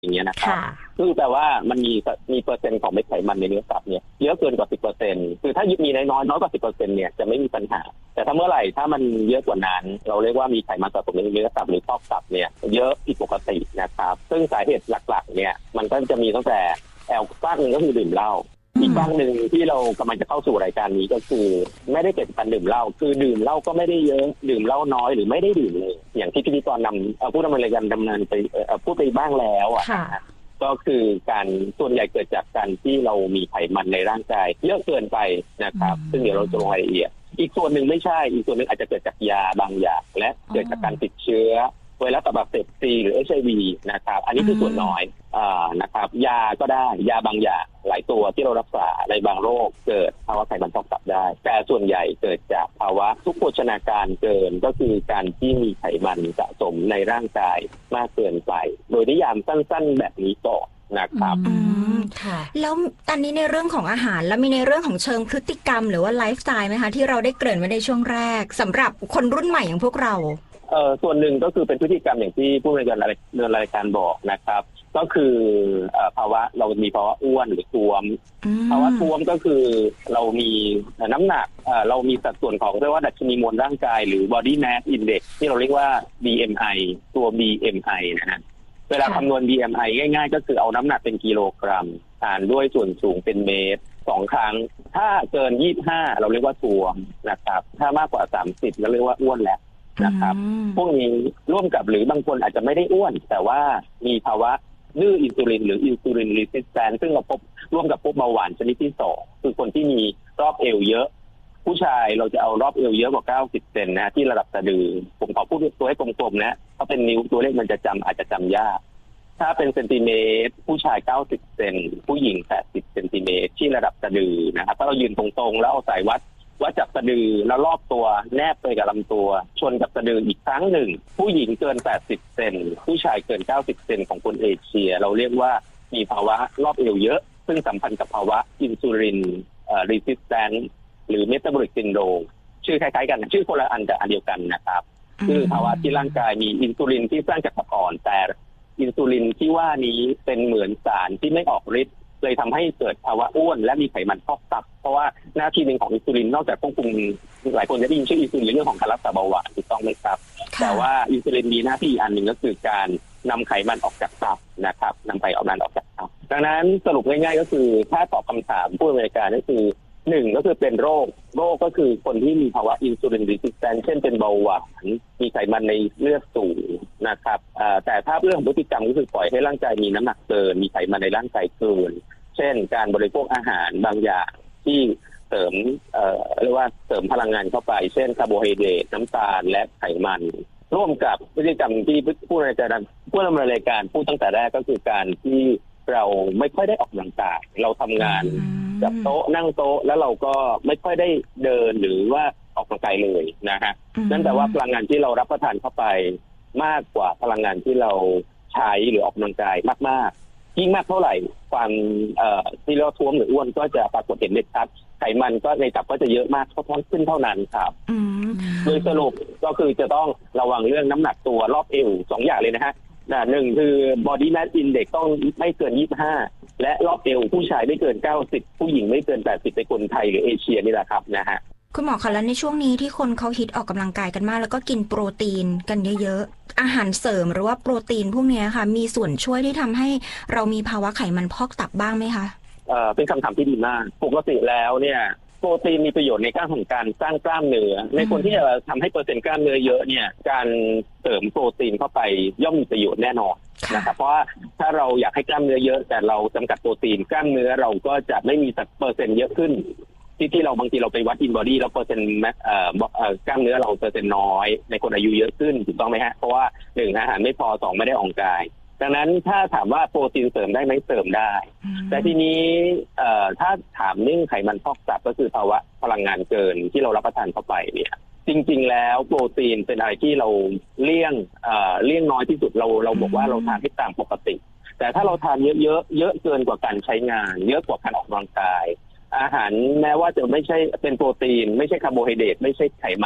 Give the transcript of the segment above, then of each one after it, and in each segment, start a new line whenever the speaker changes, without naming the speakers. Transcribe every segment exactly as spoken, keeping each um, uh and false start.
อย่างเงี้ยนะครับซึ่งแปลว่ามันมีมีเปอร์เซ็นต์ของเม็ดไขมันในเนื้อสัตว์เนี่ยเยอะเกินกว่า สิบเปอร์เซ็นต์ คือถ้ามีน้อยน้อยกว่า สิบเปอร์เซ็นต์ เนี่ยจะไม่มีปัญหาแต่ถ้าเมื่อไหร่ถ้ามันเยอะกว่านั้นเราเรียกว่ามีไขมันสะสมในเนื้อสัตว์หรือพอกตับเนี่ยเยอะผิดปกตินะครับซึ่งสาเหตุหลักๆเนี่ยมันก็จะมีตั้งแต่แอลกอฮอล์นึงก็คือดื่มเหล้าอีกบ้างหนึ่งที่เรากำลังจะเข้าสู่รายการนี้ก็คือไม่ได้เกิดการดื่มเหล้าคือดื่มเหล้าก็ไม่ได้เยอะดื่มเหล้าน้อยหรือไม่ได้ดื่มเลยอย่างที่พิธีกรนำผู้ดำเนินรายการดำเนินไปพูดไปบ้างแล้วอ่ะก็คือการส่วนใหญ่เกิดจากการที่เรามีไขมันในร่างกายเยอะเกินไปนะครับซึ่งเดี๋ยวเราจะลงรายละเอียดอีกส่วนหนึ่งไม่ใช่อีกส่วนหนึ่งอาจจะเกิดจากยาบางอย่างและเกิดจากการติดเชื้อไวรัสตับอักเสบซีหรือ เอช ไอ วี นะครับอันนี้คือส่วนน้อยอ่านะครับยาก็ได้ยาบางอย่างหลายตัวที่เรารักษาในบางโรคเกิดภาวะไขมันพอกตับได้แต่ส่วนใหญ่เกิดจากภาวะทุกโภชนาการเกินก็คือการที่มีไขมันสะสมในร่างกายมากเกินไปโดยนิยามสั้นๆแบบนี้ก่อนนะครับ
อืมค่ะแล้วอันนี้ในเรื่องของอาหารแล้วมีในเรื่องของเชิงพฤติกรรมหรือว่าไลฟ์สไตล์ไหมคะที่เราได้เกริ่นไว้ในช่วงแรกสำหรับคนรุ่นใหม่อย่างพวกเรา
เอ่อส่วนหนึ่งก็คือเป็นพฤติกรรมอย่างที่ผู้บริการเดินรายการบอกนะครับก็คือภาวะเรามีภาวะอ้วนหรือท้วมภาวะท้วมก็คือเรามีน้ำหนักเรามีสัดส่วนของเรียกว่าดัชนีมวลร่างกายหรือ body mass index ที่เราเรียกว่า บี เอ็ม ไอ ตัว บี เอ็ม ไอ นะฮะเวลาคำนวณ บี เอ็ม ไอ ง่ายๆก็คือเอาน้ำหนักเป็นกิโลกรัมหารด้วยส่วนสูงเป็นเมตรสองครั้งถ้าเกินยี่สิบห้าเราเรียกว่าท้วมนะครับถ้ามากกว่าสามสิบเราเรียกว่าอ้วนแล้วนะครับพวกนี้ร่วมกับหรือบางคนอาจจะไม่ได้อ้วนแต่ว่ามีภาวะดื้ออินซูลินหรืออินซูลินรีสิสแตนซ์ซึ่งเราพบร่วมกับพวกเบาหวานชนิดที่สองคือคนที่มีรอบเอวเยอะผู้ชายเราจะเอารอบเอวเยอะกว่าเก้าสิบเซนนะที่ระดับสะดือผมขอพูดตัวให้กลมๆนะเพราะเป็นนิ้วตัวเลขมันจะจำอาจจะจำยากถ้าเป็นเซนติเมตรผู้ชายเก้าสิบเซนผู้หญิงแปดสิบเซนติเมตรที่ระดับสะดือนะครับถ้าเรายืนตรงๆแล้วเอาสายวัดวัดจากสะดือแล้วรอบตัวแนบไปกับลำตัวชนกับสะดืออีกครั้งหนึ่งผู้หญิงเกินแปดสิบเซนผู้ชายเกินเก้าสิบเซนของคนเอเชียเราเรียกว่ามีภาวะรอบเอวเยอะซึ่งสัมพันธ์กับภาวะอินซูลินเอ่อรีสิสแตนซ์หรือเมตาบอลิกซินโดรมชื่อคล้ายๆกันชื่อคนละอันแต่อันเดียวกันนะครับคือภาวะที่ร่างกายมีอินซูลินที่สร้างจากตับอ่อนแต่อินซูลินที่ว่านี้เป็นเหมือนสารที่ไม่ออกฤทธิ์เลยทำให้เกิดภาวะอ้วนและมีไขมันพอกตับเพราะว่าหน้าที่หนึ่งของอินซูลินนอกจากควบคุมหลายคนจะได้ยินชื่ออินซูลินเรื่องของการรักษาเบาหวานถูกต้องไหมครับแต่ว่าอินซูลินมีหน้าที่อันหนึ่งก็คือการนำไขมันออกจากตับนะครับนำไขมันออกจากตับดังนั้นสรุปง่ายๆก็คือถ้าตอบคำถามผู้อำนวยการก็คือหนึ่งก็คือเป็นโรคโรคก็คือคนที่มีภาวะอินซูลินรีสิสแตนซ์เช่นเป็นเบาหวานมีไขมันในเลือดสูงนะครับแต่ถ้าเรื่องของพฤติกรรมก็คือปล่อยให้ร่างกายมีน้ำหนักเกินมีไขมันในร่างกายเกินเช่นการบริโภคอาหารบางอย่างที่เสริมเอ่อเรียกว่าเสริมพลังงานเข้าไปเช่นคาร์โบไฮเดรตน้ำตาลและไขมันร่วมกับพฤติกรรมที่ผู้ดำเนินรายการผู้ดำเนินรายการพูดตั้งแต่แรกก็คือการที่เราไม่ค่อยได้ออกกำลังกายเราทำงานกับโต๊ะนั่งโต๊ะแล้วเราก็ไม่ค่อยได้เดินหรือว่าออกกำลังกายเลยนะฮะนั่นแปลว่าพลังงานที่เรารับประทานเข้าไปมากกว่าพลังงานที่เราใช้หรือออกกำลังกายมากๆยิ่งมากเท่าไหร่ความเอ่อที่เราท้วมหรืออ้วนก็จะปรากฏเห็นได้ชัดไขมันก็ในตับก็จะเยอะมากเท่าขึ้นเท่านั้นครับโดยสรุปก็คือจะต้องระวังเรื่องน้ำหนักตัวรอบเอวสองอย่างเลยนะฮะหนึ่งคือ body mass index ต้องไม่เกินยี่สิบห้าและรอบเอวผู้ชายไม่เกินเก้าสิบผู้หญิงไม่เกินแปดสิบในคนไทยหรือเอเชียนี่แหละครับนะฮะ
คุณหมอคะแล้วในช่วงนี้ที่คนเขาฮิตออกกำลังกายกันมากแล้วก็กินโปรตีนกันเยอะๆอาหารเสริมหรือว่าโปรตีนพวกนี้ค่ะมีส่วนช่วยที่ทำให้เรามีภาวะไขมันพอกตับบ้างไหมคะ
เอ่อเป็นคำถามที่ดีมากปกติแล้วเนี่ยโปรตีนมีประโยชน์ในการของการสร้างกล้ามเนื้อในคนที่จะทำให้เปอร์เซ็นต์กล้ามเนื้อเยอะเนี่ยการเสริมโปรตีนเข้าไปย่อมมีประโยชน์แน่นอนนะครับเพราะว่าถ้าเราอยากให้กล้ามเนื้อเยอะแต่เราจำกัดโปรตีนกล้ามเนื้อเราก็จะไม่มีสัดเปอร์เซ็นต์เยอะขึ้นที่ที่เราบางทีเราไปวัดอินบอดี้แล้วเปอร์เซ็นต์เอ่อเอ่อกล้ามเนื้อเราเปอร์เซ็นต์น้อยในคนอายุเยอะขึ้นถูกต้องไหมฮะเพราะว่าหนึ่งอาหารไม่พอสองไม่ได้ออกกำลังกายดังนั้นถ้าถามว่าโปรตีนเสริมได้ไหมเสริมได้แต่ทีนี้เอ่อถ้าถามเรื่องไขมันพอกตับก็คือภาวะพลังงานเกินที่เรารับประทานเข้าไปเนี่ยจริงๆแล้วโปรตีนเป็นอะไรที่เราเลี่ยงเอ่อเลี่ยงน้อยที่สุดเราเราบอกว่าเราทานให้ตามปกติแต่ถ้าเราทานเยอะๆเยอะเกินกว่าการใช้งานเยอะกว่าการออกกำลังกายอาหารแม้ว่าจะไม่ใช่เป็นโปรตีนไม่ใช่คาร์โบไฮเดรตไม่ใช่ไขมัน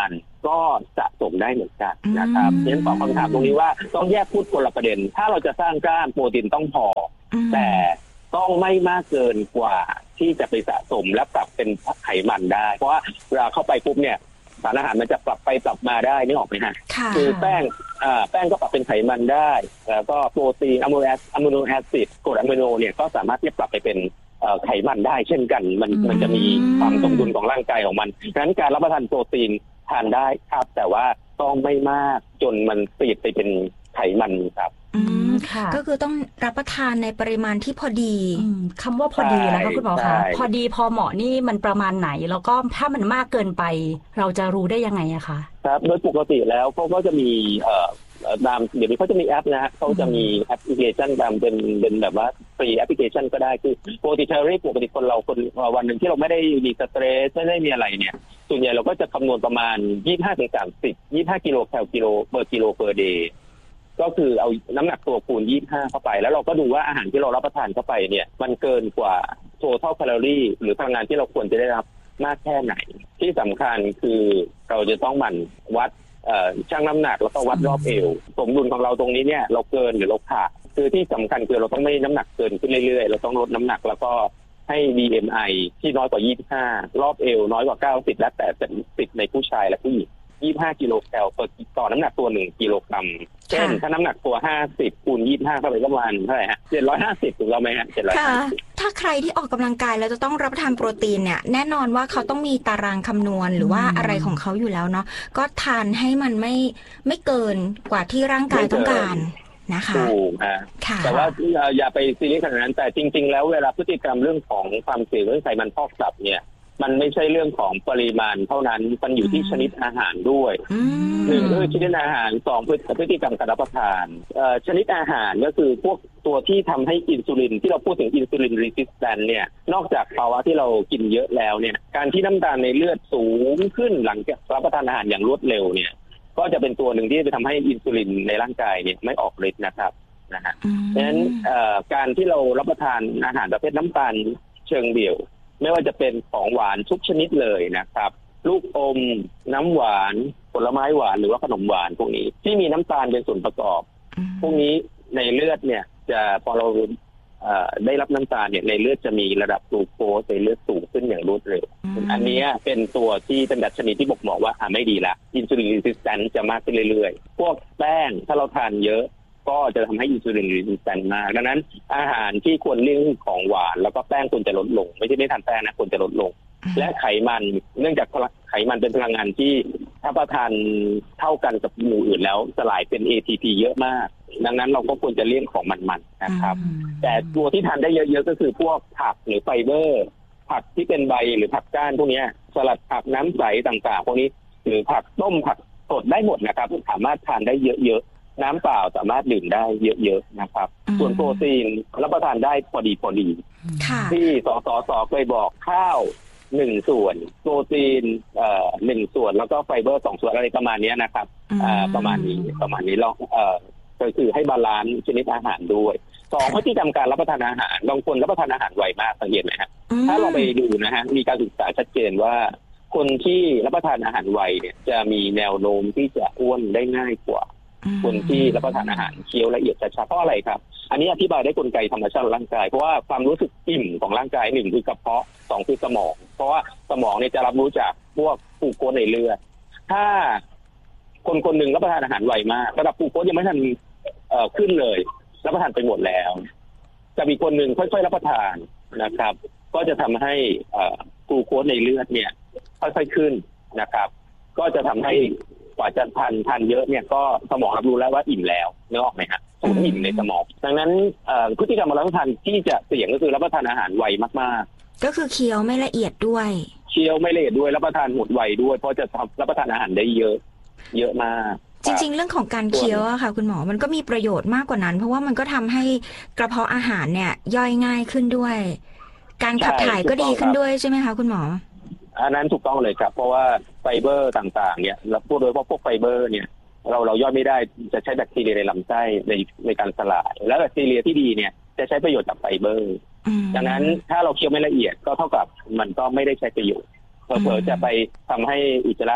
ก็สะสมได้เหมือนกันนะครับเพราะฉะนั้นตอบคำถามตรงนี้ว่าต้องแยกพูดคนละประเด็นถ้าเราจะสร้างกล้ามโปรตีนต้องพอแต่ต้องไม่มากเกินกว่าที่จะไปสะสมและปรับเป็นไขมันได้เพราะว่าเวลาเข้าไปปุ๊บเนี่ยสารอาหารมันจะปรับไปปรับมาได้นึกออกไหมฮะคือแป้งอ่าแป้งก็ปรับเป็นไขมันได้แล้วก็โปรตีนอะมิโนแอซิดอะมิโนแอซิดกรดอะมิโนเนี่ยก็สามารถที่จะปรับไปเป็นไขมันได้เช่นกันมันมันจะมีความสมดุลของร่างกายของมันดังนั้นการรับประทานโปรตีนทานได้ครับแต่ว่าต้องไม่มากจนมันเปลี่ยนไปเป็นไขมันครับ
อืมค่ะก็คือต้องรับประทานในปริมาณที่พอดี
คำว่าพอดีนะคะคุณหมอคะพอดีพอเหมาะนี่มันประมาณไหนแล้วก็ถ้ามันมากเกินไปเราจะรู้ได้ยังไงอะคะ
ครับโดยปกติแล้วเขาก็จะมีเอ่อตามเดี๋ยวนี้เขาจะมีแอปนะฮะเขาจะมีแอปพลิเคชันตามเป็นเป็นแบบว่าฟรีแอปพลิเคชันก็ได้คือปกติเทอรี่ปกติคนเราคนวันหนึ่งที่เราไม่ได้มีสเตรสไม่ได้มีอะไรเนี่ยส่วนใหญ่เราก็จะคำนวณประมาณ ยี่สิบห้าถึงสามสิบ ยี่สิบห้ากิโลแคลกิโลเปอร์กิโลเปอร์เดย์ก็คือเอาน้ำหนักตัวคูณยี่สิบห้าเข้าไปแล้วเราก็ดูว่าอาหารที่เรารับประทานเข้าไปเนี่ยมันเกินกว่า total calorie หรือพลังงานที่เราควรจะได้รับมากแค่ไหนที่สำคัญคือเราจะต้องหมั่นวัดชั่งน้ำหนักแล้วก็วัดรอบเอวสมดุลของเราตรงนี้เนี่ยเราเกินหรือเราขาดคือที่สำคัญคือเราต้องไม่น้ำหนักเกินขึ้นเรื่อยๆเราต้องลดน้ำหนักแล้วก็ให้ บี เอ็ม ไอ ที่น้อยกว่ายี่สิบห้ารอบเอวน้อยกว่าเก้าสิบและแต่สิบในผู้ชายและผู้หญิงยี่สิบห้ากิโลแคลต่อน้ำหนักตัวหนึ่งกิโลกรัมเช่นถ้าน้ำหนักตัวห้าสิบคูณยี่สิบห้าเข้าไปก็ประมาณเท่าไหร่ฮะเจ็ดร้อยห้าสิบถูกต้องไหมฮะเจ็ดร้อยห้าสิบ
ถ้าใครที่ออกกำลังกายแล้วจะต้องรับประทานโปรตีนเนี่ยแน่นอนว่าเขาต้องมีตารางคำนวณหรือว่าอะไรของเขาอยู่แล้วเนาะก็ทานให้มันไม่ไม่เกินกว่าที่ร่างกายต้องการนะคะ
ถูกฮะแต่ว่าอย่าไปซีเรียสขนาดนั้นแต่จริงๆแล้วเวลาพฤติกรรมเรื่องของความเสี่ยงเรื่องไขมันพอกตับเนี่ยมันไม่ใช่เรื่องของปริมาณเท่านั้นมันอยู่ที่ชนิดอาหารด้วยหนึ่งก็คือชนิดอาหารสองพฤติกรรมการรับประทานชนิดอาหารก็คือพวกตัวที่ทำให้อินซูลินที่เราพูดถึงอินซูลินรีสิสแตนต์เนี่ยนอกจากภาวะที่เรากินเยอะแล้วเนี่ยการที่น้ำตาลในเลือดสูงขึ้นหลังจากรับประทานอาหารอย่างรวดเร็วเนี่ยก็จะเป็นตัวหนึ่งที่จะทำให้อินซูลินในร่างกายเนี่ยไม่ออกฤทธิ์นะครับนะฮะเพราะฉะนั้นการที่เรารับประทานอาหารประเภทน้ำตาลเชิงเดี่ยวไม่ว่าจะเป็นของหวานทุกชนิดเลยนะครับลูกอมน้ำหวานผลไม้หวานหรือว่าขนมหวานพวกนี้ที่มีน้ำตาลเป็นส่วนประกอบพวกนี้ในเลือดเนี่ยจะพอเราได้รับน้ำตาลเนี่ยในเลือดจะมีระดับกลูโคสในเลือดสูงขึ้นอย่างรวดเร็วอันนี้เป็นตัวที่เป็นดัชนีที่บอกบอกว่าอ่าไม่ดีละอินซูลินรีสิสแตนต์จะมากขึ้นเรื่อยๆพวกแป้งถ้าเราทานเยอะก็จะทำให้อินซูลินรีสิสแตนต์มากดังนั้นอาหารที่ควรเลี่ยงของหวานแล้วก็แป้งควรจะลดลงไม่ใช่ไม่ทานแป้งนะควรจะลดลงและไขมันเนื่องจากไขมันเป็นพลังงานที่ถ้าประทานเท่ากันกับหมู่อื่นแล้วสลายเป็น เอ ที พี เยอะมากดังนั้นเราก็ควรจะเลี่ยงของมันๆนะครับแต่ตัวที่ทานได้เยอะๆก็คือพวกผักหรือไฟเบอร์ผักที่เป็นใบหรือผักก้านพวกนี้สลัดผักน้ำใสต่างๆพวกนี้หรือผักต้มผักสดได้หมดนะครับสามารถทานได้เยอะๆน้ำเปล่าสามารถดื่มได้เยอะๆนะครับส่วนโปรตีนรับประทานได้พอดีพอดีที่สสสเคยบอกข้าวหนึ่งส่วนโปรตีนเอ่อหนึ่งส่วนแล้วก็ไฟเบอร์สองส่วนอะไรประมาณนี้นะครับอ่าประมาณนี้ประมาณนี้ลองเอ่อก็คือให้บาลานซ์ชนิดอาหารด้วยสองพฤติกรรมการรับประทานอาหารบางคนรับประทานอาหารไวมากสังเกตไหมฮะถ้าเราไปดูนะฮะมีการศึกษาชัดเจนว่าคนที่รับประทานอาหารไวเนี่ยจะมีแนวโน้มที่จะอ้วนได้ง่ายกว่าคนที่รับประทานอาหารเคี้ยวละเอียดช้าๆเพราะอะไรครับอันนี้อธิบายได้กลไกธรรมชาติของร่างกายเพราะว่าความรู้สึกอิ่มของร่างกายหนึ่งคือกระเพาะสองคือสมองเพราะว่าสมองเนี่ยจะรับรู้จากพวกกลูโคสในเลือดถ้าคนคนหนึ่งรับประทานอาหารไวมากระดับกลูโคสยังไม่ทันเอ่อขึ้นเลยรับประทานไปหมดแล้วจะมีคนหนึ่งค่อยๆรับประทานนะครับก็จะทำให้เอ่อกลูโคสในเลือดเนี่ยค่อยๆขึ้นนะครับก็จะทำให้กว่าจะทานทานเยอะเนี่ยก็สมองรับรู้แล้วว่าอิ่มแล้วนึกออกไหมฮะสูญอิ่มในสมองดังนั้นพฤติกรรมรับประทานที่จะเสี่ยงก็คือรับประทานอาหารไวมาก
ๆก็คือเคี้ยวไม่ละเอียดด้วย
เคี้ยวไม่ละเอียดด้วยรับประทานหมดไวด้วยเพราะจะรับประทานอาหารได้เยอะเยอะมาก
จริงๆเรื่องของการเคี้ยวอะค่ะคุณหมอมันก็มีประโยชน์มากกว่านั้นเพราะว่ามันก็ทำให้กระเพาะอาหารเนี่ยย่อยง่ายขึ้นด้วยการขับถ่ายก็ดีขึ้นด้วยใช่ไหมคะคุณหมอ
อันนั้นถูกต้องเลยครับเพราะว่าไฟเบอร์ต่างๆเนี่ยเราพูดโดยเฉพาะพวกไฟเบอร์เนี่ยเราเราย่อยไม่ได้จะใช้แบคทีเรียในลำไส้ในในการสลายแล้วแบคทีเรียที่ดีเนี่ยจะใช้ประโยชน์จากไฟเบอร์ดังนั้นถ้าเราเคี้ยวไม่ละเอียดก็เท่ากับมันก็ไม่ได้ใช้ประโยชน์เผลอๆจะไปทำให้อุจจาระ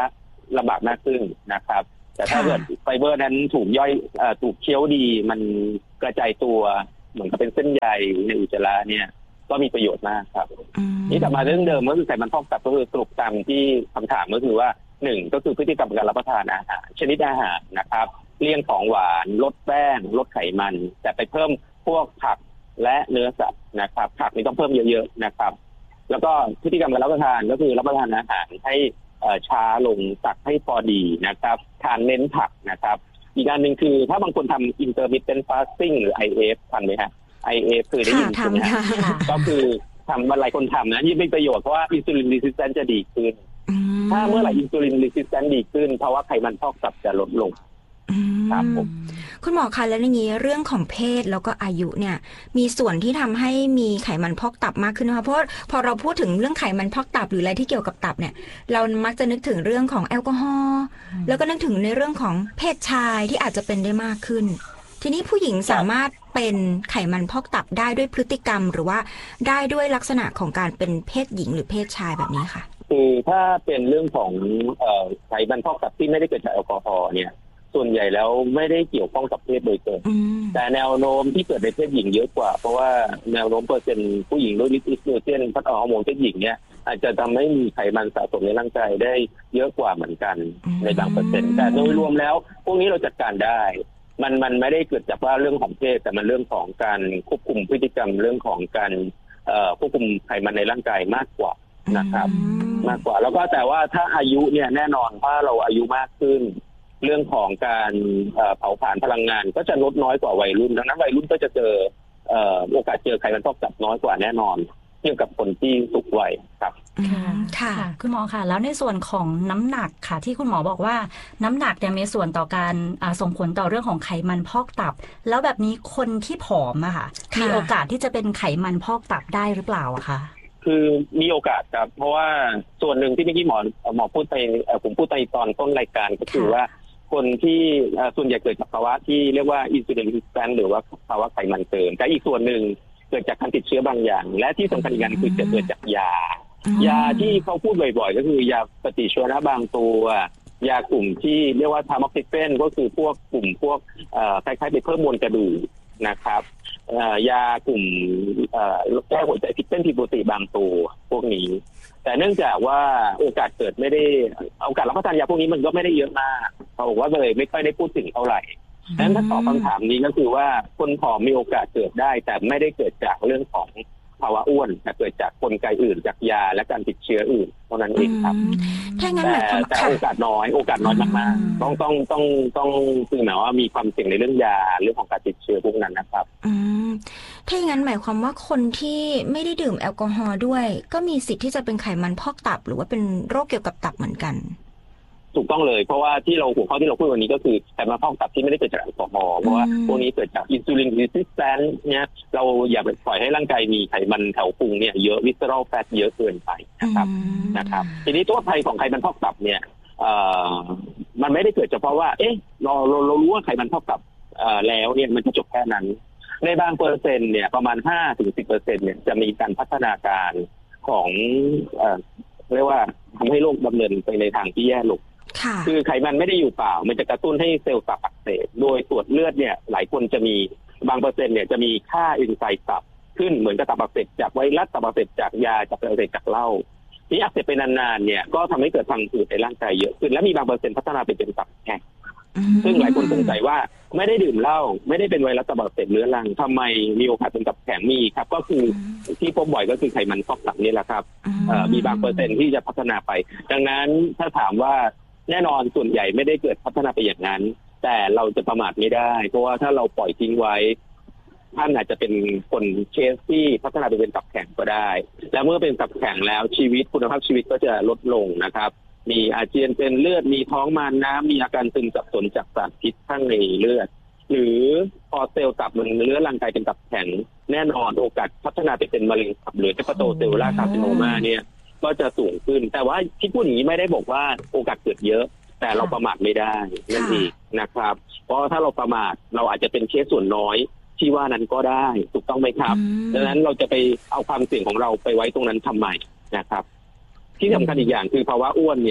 ลำบากมากขึ้นนะครับแต่ถ้าเกิดไฟเบอร์นั้นถูกย่อยถูกเคี้ยวดีมันกระจายตัวเหมือนกับเป็นเส้นใยในอุจจาระเนี่ยก็มีประโยชน์มากครับนี่กลับมาเรื่องเดิมก็คือไขมันพอกตับก็คือสรุปตามที่คำถามก็คือว่าหนึ่งก็คือพฤติกรรมการรับประทานอาหารชนิดอาหารนะครับเลี่ยงของหวานลดแป้งลดไขมันแต่ไปเพิ่มพวกผักและเนื้อสัตว์นะครับผักนี่ต้องเพิ่มเยอะๆนะครับแล้วก็พฤติกรรมการรับประทานก็คือรับประทานอาหารให้ช้าลงตักให้พอดีนะครับทานเน้นผักนะครับอีกอันหนึ่งคือถ้าบางคนทำ intermittent fasting หรือ ไอ เอฟ ทันไหมฮะ ไอ เอฟ คือได้ยินใช่ไหมฮะก็คือทำอะไรคนทำนะยิ่งเป็นประโยชน์เพราะว่า insulin resistance จะดีขึ้นถ้าเมื่อไหร่ insulin resistance ดีขึ้นเพราะว่าไขมันพอกตับจะลดลงครับผม
คุณหมอคะแล้วอย่างนี้เรื่องของเพศแล้วก็อายุเนี่ยมีส่วนที่ทำให้มีไขมันพอกตับมากขึ้นนะคะเพราะพอเราพูดถึงเรื่องไขมันพอกตับหรืออะไรที่เกี่ยวกับตับเนี่ยเรามักจะนึกถึงเรื่องของแอลกอฮอล์แล้วก็นึกถึงในเรื่องของเพศชายที่อาจจะเป็นได้มากขึ้นทีนี้ผู้หญิงสามารถเป็นไขมันพอกตับได้ด้วยพฤติกรรมหรือว่าได้ด้วยลักษณะของการเป็นเพศหญิงหรือเพศชายแบบนี้ค่ะ
คือถ้าเป็นเรื่องของเอ่อไขมันพอกตับที่ไม่ได้เกิดจากแอลกอฮอล์เนี่ยส่วนใหญ่แล้วไม่ได้เกี่ยวข้องกับเพศโดยตรงแต่แนวโน้มที่เกิดในเพศหญิงเยอะกว่าเพราะว่าแนวโน้มเปอร์เซ็นต์ผู้หญิงด้วยอิสโตรเจนพัฒนาฮอร์โมนเพศหญิงเนี่ยอาจจะทำให้มีไขมันสะสมในร่างกายได้เยอะกว่าเหมือนกันในบางเปอร์เซ็นต์แต่โดยรวมแล้วพวกนี้เราจัดการได้มันมันไม่ได้เกิดจากว่าเรื่องของเพศแต่มันเรื่องของการควบคุมพฤติกรรมเรื่องของการเอ่อควบคุมไขมันในร่างกายมากกว่านะครับมากกว่าแล้วก็แต่ว่าถ้าอายุเนี่ยแน่นอนถ้าเราอายุมากขึ้นเรื่องของการเผาผลาญพลังงานก็จะลดน้อยกว่าวัยรุ่นดังนั้นวัยรุ่นก็จะเจอโอกาสเจอไขมันพอกตับน้อยกว่าแน่นอนเทียบกับคนที่สูงวัยครับ
ค่ะคุณหมอค่ะแล้วในส่วนของน้ำหนักค่ะที่คุณหมอบอกว่าน้ำหนักเนี่ยมีส่วนต่อการส่งผลต่อเรื่องของไขมันพอกตับแล้วแบบนี้คนที่ผอมอะค่ะมีโอกาสที่จะเป็นไขมันพอกตับได้หรือเปล่าอะคะ
คือมีโอกาสครับเพราะว่าส่วนหนึ่งที่เมื่อกี้หมอหมอพูดไปผมพูดไปตอนต้นรายการก็คือว่าคนที่ส่วนใหญ่เกิดจากภาวะที่เรียกว่า insulin resistance หรือว่าภาวะไขมันเกินแต่อีกส่วนหนึ่งเกิดจากการติดเชื้อบางอย่างและที่สำคัญอีกอย่างคือจะเกิดจากยายาที่เขาพูดบ่อยๆก็คือยาปฏิชีวนะบางตัวยากลุ่มที่เรียกว่าทาม็อกซิเฟนก็คือพวกกลุ่มพวกคล้ายๆไปเพิ่มมวลกระดูกนะครับยากลุ่มแก้หัวใจผิดเต้นผิดปกติบางตัวพวกนี้แต่เนื่องจากว่าโอกาสเกิดไม่ได้โอกาสรับประทานยาพวกนี้มันก็ไม่ได้เยอะมากเขาบอกว่าเลยไม่ค่อยได้พูดถึงเท่าไหร่ดังนั้นถ้าตอบคำถามนี้ก็คือว่าคนผอมมีโอกาสเกิดได้แต่ไม่ได้เกิดจากเรื่องของภาวะอ้วนแต่เกิดจากกลไกอื่นจากยาและการติดเชื้ออื่นเท่านั้นเองครับแต่แต่โอกาสน้อยโอกาสน้อยมากๆต้องต้องต้องต้องคือหมายว่ามีความเสี่ยงในเรื่องยาเรื่องของการติดเชื้อพวกนั้นนะครับ
อืมถ้าอย่างนั้นหมายความว่าคนที่ไม่ได้ดื่มแอลกอฮอล์ด้วยก็มีสิทธิ์ที่จะเป็นไขมันพอกตับหรือว่าเป็นโรคเกี่ยวกับตับเหมือนกัน
ถูกต้องเลยเพราะว่าที่เราหัวข้อที่เราพูดวันนี้ก็คือไขมันพอกตับที่ไม่ได้เกิดจากแอลกอฮอล์เพราะว่าพวกนี้เกิดจากอินซูลินรีสิสแตนซ์เนี่ยเราอย่าไปปล่อยให้ร่างกายมีไขมันแถวพุงเนี่ยเยอะวิสเซอรัลแฟตเยอะเกินไปนะครับนะครับทีนี้ตัวภัยของไขมันพอกตับเนี่ยเอ่อมันไม่ได้เกิดเฉพาะว่าเอ๊ะเราเราเรารู้ว่าไขมันพอกตับเอ่อแล้วเนี่ยมันจะจบแค่นั้นในบางเปอร์เซ็นต์เนี่ยประมาณ ห้าถึงสิบเปอร์เซ็นต์ เนี่ยจะมีการพัฒนาการของเอ่อเรียกว่าทำให้โรคดำเนินไปในทางที่แย่ลงคือไขมันไม่ได้อยู่เปล่ามันจะกระตุ้นให้เซลล์ตับอักเสบโดยตรวจเลือดเนี่ยหลายคนจะมีบางเปอร์เซ็นต์เนี่ยจะมีค่าเอนไซม์ตับขึ้นเหมือนกับตับอักเสบจากไวรัสตับอักเสบจากยาจากอักเสบจากเหล้าที่อักเสบไปนานๆเนี่ยก็ทำให้เกิดพังผืดในร่างกายเยอะขึ้นและมีบางเปอร์เซ็นต์พัฒนาไปเป็นตับแข็งซึ่งหลายคนสงสัยว่าไม่ได้ดื่มเหล้าไม่ได้เป็นไวรัสตับอักเสบเรื้อรังทำไมมีโอกาสเป็นตับแข็งมีครับก็คือที่พบบ่อยก็คือไขมันพอกตับนี่แหละครับมีบางเปอร์เซ็นต์ที่จะพัฒนาไปดังนั้นถ้าถามว่าแน่นอนส่วนใหญ่ไม่ได้เกิดพัฒนาไปอย่างนั้นแต่เราจะประมาทไม่ได้เพราะว่าถ้าเราปล่อยทิ้งไว้ท่านอาจจะเป็นคนเคสที่พัฒนาไปเป็นตับแข็งก็ได้และเมื่อเป็นตับแข็งแล้วชีวิตคุณภาพชีวิตก็จะลดลงนะครับมีอาเจียนเป็นเลือดมีท้องมานน้ำมีอาการซึมสับสนจากสารพิษข้างในเลือดหรือพอเซลล์ตับมันเลื้อรังกายเป็นตับแข็งแน่นอนโอกาสพัฒนาไปเป็นมะเร็งตับหรือเฮปาโตเซลลูล่าคาร์ซิโนมาเนี่ยก็จะสูงขึ้นแต่ว่าที่พูดอย่างนี้ไม่ได้บอกว่าโอกาสเกิดเยอะแต่เราประมาทไม่ได้นั่นเองนะครับเพราะถ้าเราประมาทเราอาจจะเป็นเคสส่วนน้อยที่ว่านั้นก็ได้ถูกต้องไหมครับดังนั้นเราจะไปเอาความเสี่ยงของเราไปไว้ตรงนั้นทำไมนะครับที่สำคัญอีกอย่างคือภาวะอ้วนเนี่ย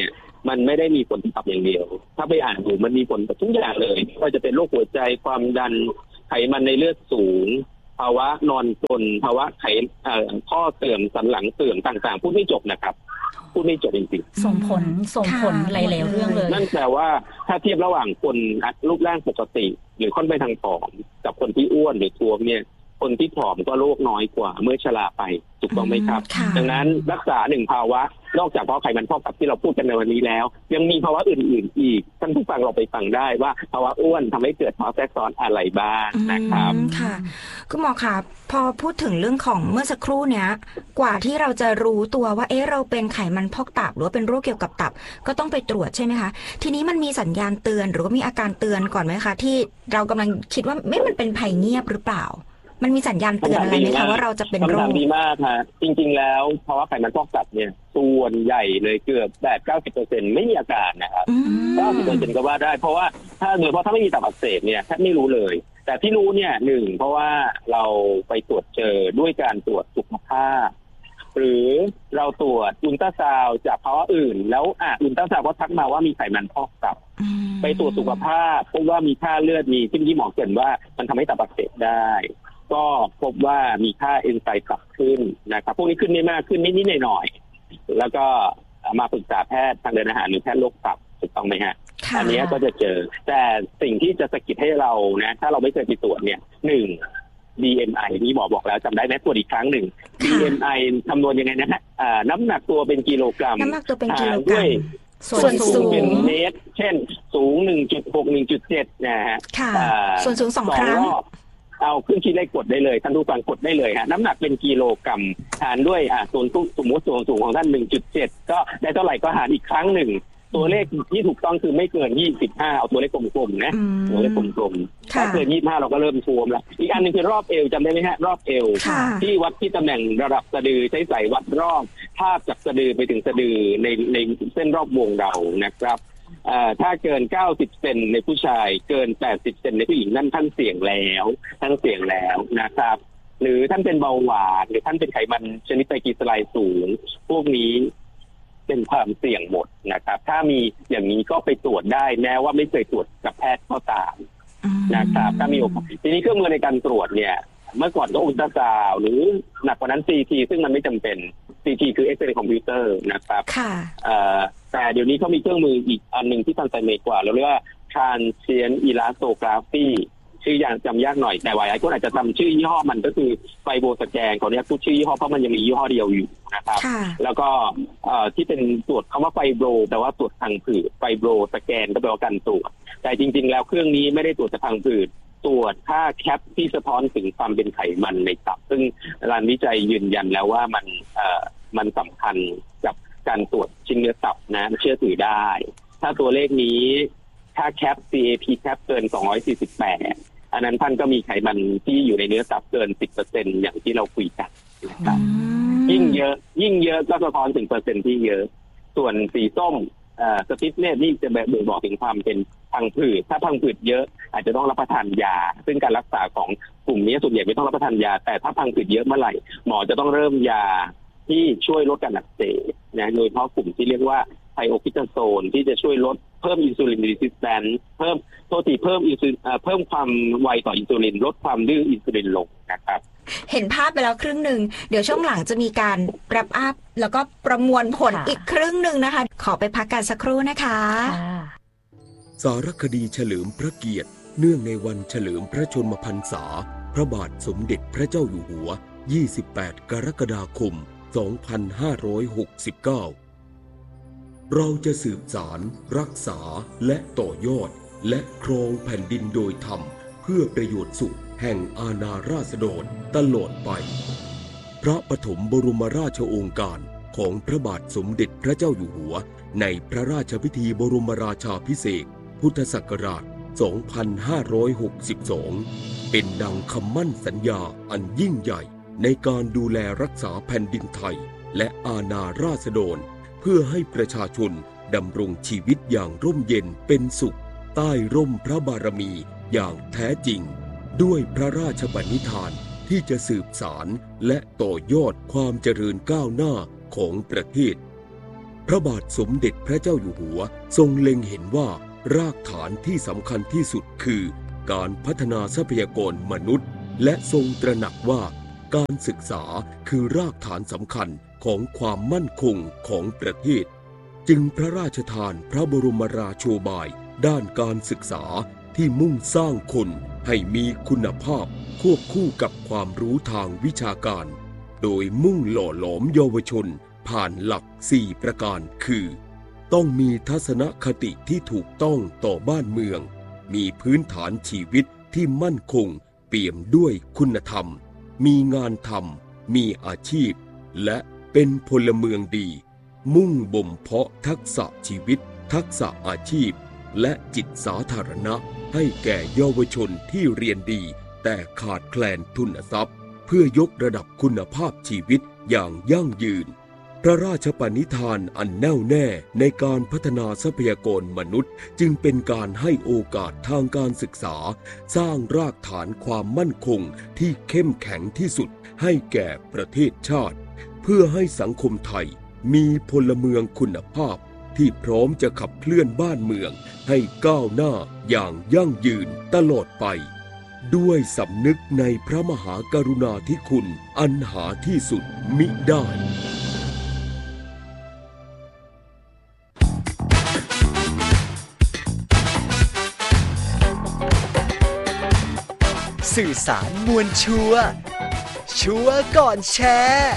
มันไม่ได้มีผลตับอย่างเดียวถ้าไปอ่านดูมันมีผลกับทุกอย่างเลยไม่ว่าจะเป็นโรคหัวใจความดันไขมันในเลือดสูงภาวะนอนกรนภาวะไขข้อเสื่อมสันหลังเสื่อมต่างๆพูดไม่จบนะครับพูดไม่จบจริง
ๆส่งผลส่งผลหลายๆเรื่องเลย
นั่นแปลว่าถ้าเทียบระหว่างคนรูปร่างปกติหรือค่อนไปทางผอมกับคนที่อ้วนหรือท้วมเนี่ยคนที่ผอมก็โรคน้อยกว่าเมื่อชราไปถูกต้องไหมครับดังนั้นรักษาหนึ่งภาวะนอกจากภาวะไขมันพอกตับที่เราพูดกันในวันนี้แล้วยังมีภาวะอื่นๆอีกท่านผู้ฟังเราไปฟังได้ว่าภาวะอ้วนทำให้เกิดภาวะแทรกซ้อนอะไรบ้างนะครับ
ค่ะคุณหมอคะพอพูดถึงเรื่องของเมื่อสักครู่เนี้ยกว่าที่เราจะรู้ตัวว่าเอ๊ะเราเป็นไขมันพอกตับหรือว่าเป็นโรคเกี่ยวกับตับก็ต้องไปตรวจใช่ไหมคะทีนี้มันมีสัญญาณเตือนหรือว่ามีอาการเตือนก่อนไหมคะที่เรากำลังคิดว่าไม่มันเป็นภัยเงียบหรือเปล่ามันมีสัญญาณเตือนอะไรไหมคะว่าเราจะเป็นโรค
คำถามดีมากค่ะจริงๆแล้วภาวะไขมันพอกตับเนี่ยส่วนใหญ่เลยเกือบแปด เก้าสิบเปอร์เซ็นต์ ไม่มีอาการนะครับ เก้าสิบเปอร์เซ็นต์ ก็ว่าได้เพราะว่าถ้าโดยเฉพาะถ้าไม่มีตับอักเสบเนี่ยแทบไม่รู้เลยแต่ที่รู้เนี่ยหนึ่งเพราะว่าเราไปตรวจเจอด้วยการตรวจสุขภาพหรือเราตรวจอุลตราซาวด์จากภาวะอื่นแล้วอ่ะอุลตราซาวด์ก็ทักมาว่ามีไขมันพอกตับไปตรวจสุขภาพพบว่ามีค่าเลือดมีที่ที่หมอเกริ่นว่ามันทำให้ตับอักเสบได้ก็พบว่ามีค่าเอนไซม์ตับขึ้นนะครับพวกนี้ขึ้นไม่มากขึ้นนิดๆหน่อยๆแล้วก็มาปรึกษาแพทย์ทางเดินอาหารหรือแพทย์โรคตับถูกต้องไหมฮะอันนี้ก็จะเจอแต่สิ่งที่จะสะกิดให้เรานะถ้าเราไม่เคยไปตรวจเนี่ยหนึ่ง บี เอ็ม ไอ นี่หมอบอกแล้วจำได้ไหมตรวจอีกครั้งหนึ่ง บี เอ็ม ไอ คำนวณยังไงนะฮะน้ำหนักตัวเป็นกิโลกรัม
น้ำหนักตัวเป็นกิโลกรัม
ส่วนสูงเป็นเมตรเช่นสูง หนึ่งจุดหก หนึ่งจุดเจ็ด นะฮะ
ส่วนสูงสองครั้ง
เอาเครื่องคิดเลขกดได้เลยท่านผู้ฟังกดได้เลยฮะน้ำหนักเป็นกิโลกรัมหารด้วยอ่าส่วนสมมติส่วนสูงของท่าน หนึ่งจุดเจ็ด ก็ได้เท่าไหร่ก็หารอีกครั้งหนึ่งตัวเลขที่ถูกต้องคือไม่เกินยี่สิบห้าเอาตัวเลขกลมๆนะตัวเลขกลมๆถ้าเกินยี่สิบห้าเราก็เริ่มท่วมแล้วอีกอันนึงคือรอบเอวจำได้ไหมฮะรอบเอวที่วัดที่ตำแหน่งระดับสะดือใช้สายวัดรอบภาพจากสะดือไปถึงสะดือในในเส้นรอบวงเรานะครับถ้าเกินเก้าสิบเซนในผู้ชายเกินแปดสิบเซนในผู้หญิงนั่นท่านเสี่ยงแล้วท่านเสี่ยงแล้วนะครับหรือท่านเป็นเบาหวานหรือท่านเป็นไขมันชนิดไตรกลีเซอไรด์สูงพวกนี้เป็นความเสี่ยงหมดนะครับถ้ามีอย่างนี้ก็ไปตรวจได้แม้ว่าไม่เคยตรวจกับแพทย์ก็ตามนะครับถ้ามีโอกาสทีนี้เครื่องมือในการตรวจเนี่ยเมื่อก่อนก็อุลตราซาวด์หรือหนักกว่านั้น ซี ที ซึ่งมันไม่จำเป็น ซี ที คือเอ็กซเรย์คอมพิวเตอร์นะครับแต่เดี๋ยวนี้เขามีเครื่องมืออีกอันหนึ่งที่ทันสมัยกว่าเราเรียกว่า Transient Elastography ชื่ออย่างจำยากหน่อยแต่หลายคนอาจจะจำชื่อยี่ห้อมันก็คือไฟโบสแกนเขาเนี้ยพูดชื่อยี่ห้อเพราะมันยังมียี่ห้อเดียวอยู่นะครับแล้วก็ที่เป็นตรวจคำว่าไฟโบแปลว่าตรวจทางผืดไฟโบสแกนก็แปลว่าการตรวจแต่จริงๆแล้วเครื่องนี้ไม่ได้ตรวจทางผืดตรวจค่าแคปที่สะท้อนถึงความเป็นไขมันในตับซึ่งงานวิจัยยืนยันแล้วว่ามันเอ่อมันสำคัญกับการตรวจชิ้นเนื้อตับนะเชื่อถือได้ถ้าตัวเลขนี้ถ้าแคป ซี เอ พี แคปเกินสองร้อยสี่สิบแปดอันนั้นท่านก็มีไขมันที่อยู่ในเนื้อตับเกิน สิบเปอร์เซ็นต์ อย่างที่เราคุยกันนะครับยิ่งเยอะยิ่งเยอะก็สะท้อนถึงเปอร์เซ็นต์ที่เยอะส่วนสีส้มสติ๊กเนสนี่จะบ่งบอกถึงความเป็นพังผืดถ้าพังผืดเยอะอาจจะต้องรับประทานยาซึ่งการรักษาของกลุ่มนี้ส่วนใหญ่ไม่ต้องรับประทานยาแต่ถ้าพังผืดเยอะเมื่อไหร่หมอจะต้องเริ่มยาที่ช่วยลดการอักเสบนะโดยเฉพาะกลุ่มที่เรียกว่าไทโอคิตาโซนที่จะช่วยลดเพิ่มอินซูลินรีสิสแตนซ์เพิ่มโทษทีเพิ่มอินซูลินเพิ่มความไวต่ออินซูลินลดความดื้ออินซูลินลงนะครับ
เห็นภาพไปแล้วครึ่งหนึ่งเดี๋ยวช่วงหลังจะมีการแรปอัพแล้วก็ประมวลผลอีกครึ่งหนึ่งนะคะขอไปพักกันสักครู่นะคะ
สารคดีเฉลิมพระเกียรติเนื่องในวันเฉลิมพระชนมพรรษาพระบาทสมเด็จพระเจ้าอยู่หัวยี่สิบแปดกรกฎาคมสองพันห้าร้อยหกสิบเก้าเราจะสืบสารรักษาและต่อยอดและครองแผ่นดินโดยธรรมเพื่อประโยชน์สุขแห่งอาณาราษฎรตลอดไปพระปฐมบรมราชโองการของพระบาทสมเด็จพระเจ้าอยู่หัวในพระราชพิธีบรมราชาภิเษกพุทธศักราชสองพันห้าร้อยหกสิบสองเป็นดังคำมั่นสัญญาอันยิ่งใหญ่ในการดูแลรักษาแผ่นดินไทยและอาณาราษฎรเพื่อให้ประชาชนดำรงชีวิตอย่างร่มเย็นเป็นสุขใต้ร่มพระบารมีอย่างแท้จริงด้วยพระราชปณิธานที่จะสืบสานและต่อยอดความเจริญก้าวหน้าของประเทศพระบาทสมเด็จพระเจ้าอยู่หัวทรงเล็งเห็นว่ารากฐานที่สำคัญที่สุดคือการพัฒนาทรัพยากรมนุษย์และทรงตระหนักว่าการศึกษาคือรากฐานสำคัญของความมั่นคงของประเทศจึงพระราชทานพระบรมราโชบายด้านการศึกษาที่มุ่งสร้างคนให้มีคุณภาพควบคู่กับความรู้ทางวิชาการโดยมุ่งหล่อหลอมเยาวชนผ่านหลักสี่ประการคือต้องมีทัศนคติที่ถูกต้องต่อบ้านเมืองมีพื้นฐานชีวิตที่มั่นคงเปี่ยมด้วยคุณธรรมมีงานทำมีอาชีพและเป็นพลเมืองดีมุ่งบ่มเพาะทักษะชีวิตทักษะอาชีพและจิตสาธารณะให้แก่เยาวชนที่เรียนดีแต่ขาดแคลนทุนทรัพย์เพื่อยกระดับคุณภาพชีวิตอย่างยั่งยืนพระราชปณิธานอันแน่วแน่ในการพัฒนาทรัพยากรมนุษย์จึงเป็นการให้โอกาสทางการศึกษาสร้างรากฐานความมั่นคงที่เข้มแข็งที่สุดให้แก่ประเทศชาติเพื่อให้สังคมไทยมีพลเมืองคุณภาพที่พร้อมจะขับเคลื่อนบ้านเมืองให้ก้าวหน้าอย่างยั่งยืนตลอดไปด้วยสำนึกในพระมหากรุณาธิคุณอันหาที่สุดมิได้
สื่อสารมวลชัวร์ชัวร์ก่อนแชร์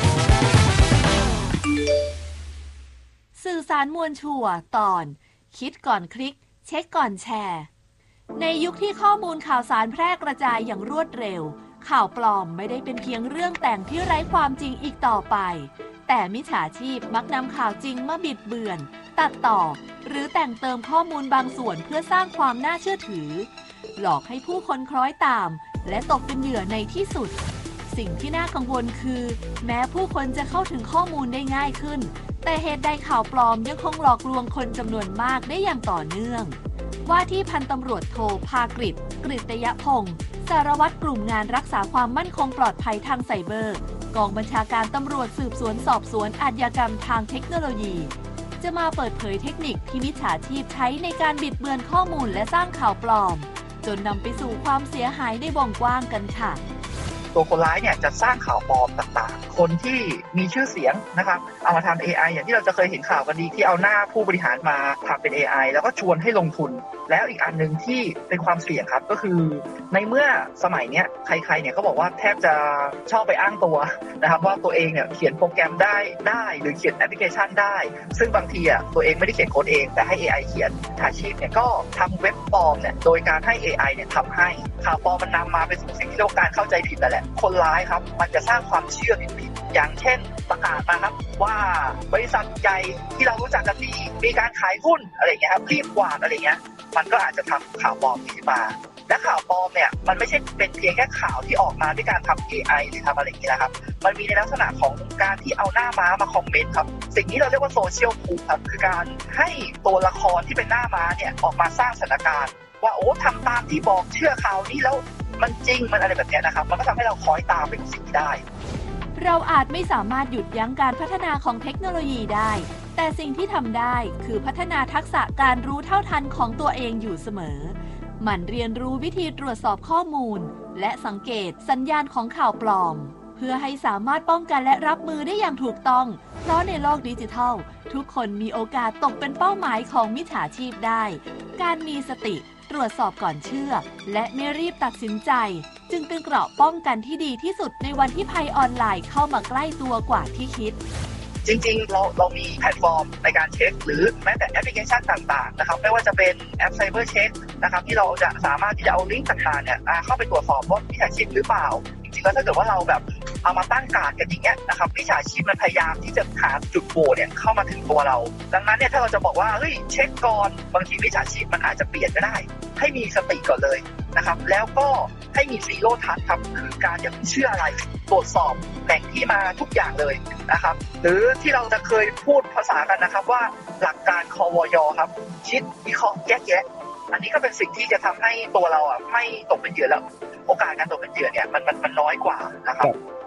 สื่อสารมวลชัวร์ตอนคิดก่อนคลิกเช็คก่อนแชร์ในยุคที่ข้อมูลข่าวสารแพร่กระจายอย่างรวดเร็วข่าวปลอมไม่ได้เป็นเพียงเรื่องแต่งที่ไร้ความจริงอีกต่อไปแต่มิจฉาชีพมักนำข่าวจริงมาบิดเบือนตัดต่อหรือแต่งเติมข้อมูลบางส่วนเพื่อสร้างความน่าเชื่อถือหลอกให้ผู้คนคล้อยตามและตกเป็นเหยื่อในที่สุดสิ่งที่น่ากังวลคือแม้ผู้คนจะเข้าถึงข้อมูลได้ง่ายขึ้นแต่เหตุใดข่าวปลอมยังคงหลอกลวงคนจำนวนมากได้อย่างต่อเนื่องว่าที่พันตำรวจโทภากฤษกฤตยพงศ์สารวัตรกลุ่มงานรักษาความมั่นคงปลอดภัยทางไซเบอร์กองบัญชาการตำรวจสืบสวนสอบสวนอาชญากรรมทางเทคโนโลยีจะมาเปิดเผยเทคนิคที่มิจฉาชีพใช้ในการบิดเบือนข้อมูลและสร้างข่าวปลอมจนนำไปสู่ความเสียหายในวงกว้างกันค่ะ
ตัวคนร้ายเนี่ยจะสร้างข่าวปลอมต่างๆคนที่มีชื่อเสียงนะครับเอามาทำ เอ ไอ อย่างที่เราจะเคยเห็นข่าวกันดีที่เอาหน้าผู้บริหารมาทำเป็น เอ ไอ แล้วก็ชวนให้ลงทุนแล้วอีกอันนึงที่เป็นความเสี่ยงครับก็คือในเมื่อสมัยเนี้ยใครๆเนี่ยก็บอกว่าแทบจะชอบไปอ้างตัวนะครับว่าตัวเองเนี่ยเขียนโปรแกรมได้ได้หรือเขียนแอปพลิเคชันได้ซึ่งบางทีอ่ะตัวเองไม่ได้เขียนโค้ดเองแต่ให้ เอ ไอ เขียนมิจฉาชีพเนี่ยก็ทำเว็บปลอมเนี่ยโดยการให้ เอ ไอ เนี่ยทำให้ข่าวปลอมมันนำมาเป็นสิ่งที่เรียกว่าการเข้าใจผิดนั่นแหละคนร้ายครับมันจะสร้างความเชื่อผิดๆอย่างเช่นประกาศมาครับว่าบริษัทใหญ่ที่เรารู้จักกันดีมีการขายหุ้นอะไรเงี้ยครับรีบกวาดอะไรเงี้ยมันก็อาจจะทำข่าวปลอมขึ้นมาและข่าวปลอมเนี่ยมันไม่ใช่เป็นเพียงแค่ข่าวที่ออกมาด้วยการทำ เอ ไอ หรือทำอะไรอย่างนี้นะครับมันมีในลักษณะของการที่เอาหน้าม้ามาคอมเมนต์ครับสิ่งนี้เราเรียกว่าโซเชียลพูฟครับคือการให้ตัวละครที่เป็นหน้าม้าเนี่ยออกมาสร้างสถานการณ์ว่าโอ้ทำตามที่บอกเชื่อข่าวนี้แล้วมันจริงมันอะไรแบบนี้นะครับมันก็ทำให้เราคล้อยตามเป็นสิ่งที่ได้
เราอาจไม่สามารถหยุดยั้งการพัฒนาของเทคโนโลยีได้แต่สิ่งที่ทำได้คือพัฒนาทักษะการรู้เท่าทันของตัวเองอยู่เสมอหมั่นเรียนรู้วิธีตรวจสอบข้อมูลและสังเกตสัญญาณของข่าวปลอมเพื่อให้สามารถป้องกันและรับมือได้อย่างถูกต้องเพราะในโลกดิจิทัลทุกคนมีโอกาสตกเป็นเป้าหมายของมิจฉาชีพได้การมีสติตรวจสอบก่อนเชื่อและไม่รีบตัดสินใจจึงเป็นเกราะป้องกันที่ดีที่สุดในวันที่ภัยออนไลน์เข้ามาใกล้ตัวกว่าที่คิด
จริงๆเราเรามีแพลตฟอร์มในการเช็คหรือแม้แต่แอปพลิเคชันต่างๆนะครับไม่ว่าจะเป็นแอปไซเบอร์เช็คนะครับที่เราจะสามารถที่จะเอาลิงก์ต่างๆเนี่ยเข้าไปตรวจสอบว่ามิจฉาชีพหรือเปล่าจริงๆแล้วถ้าเกิดว่าเราแบบเอามาตั้งการ์ดกันอย่างเงี้ยนะครับมิจฉาชีพมันพยายามที่จะหาจุดโหว่เนี่ยเข้ามาถึงตัวเราดังนั้นเนี่ยถ้าเราจะบอกว่าเฮ้ยเช็คก่อนบางทีมิจฉาชีพมันอาจจะเปลี่ยนก็ได้ให้มีสติก่อนเลยนะครับแล้วก็ให้มีซีโร่ทัชครับคือการอย่าเชื่ออะไรตรวจสอบแหล่งที่มาทุกอย่างเลยนะครับหรือที่เราจะเคยพูดภาษากันนะครับว่าหลักการควย.ครับคิดวิเคราะห์แยกแยะอันนี้ก็เป็นสิ่งที่จะทำให้ตัวเราอ่ะไม่ตกเป็นเหยื่อแล้วโอกาสการตกเป็นเหยื่อเนี่ยมันมันมันน้อยกว่านะครับ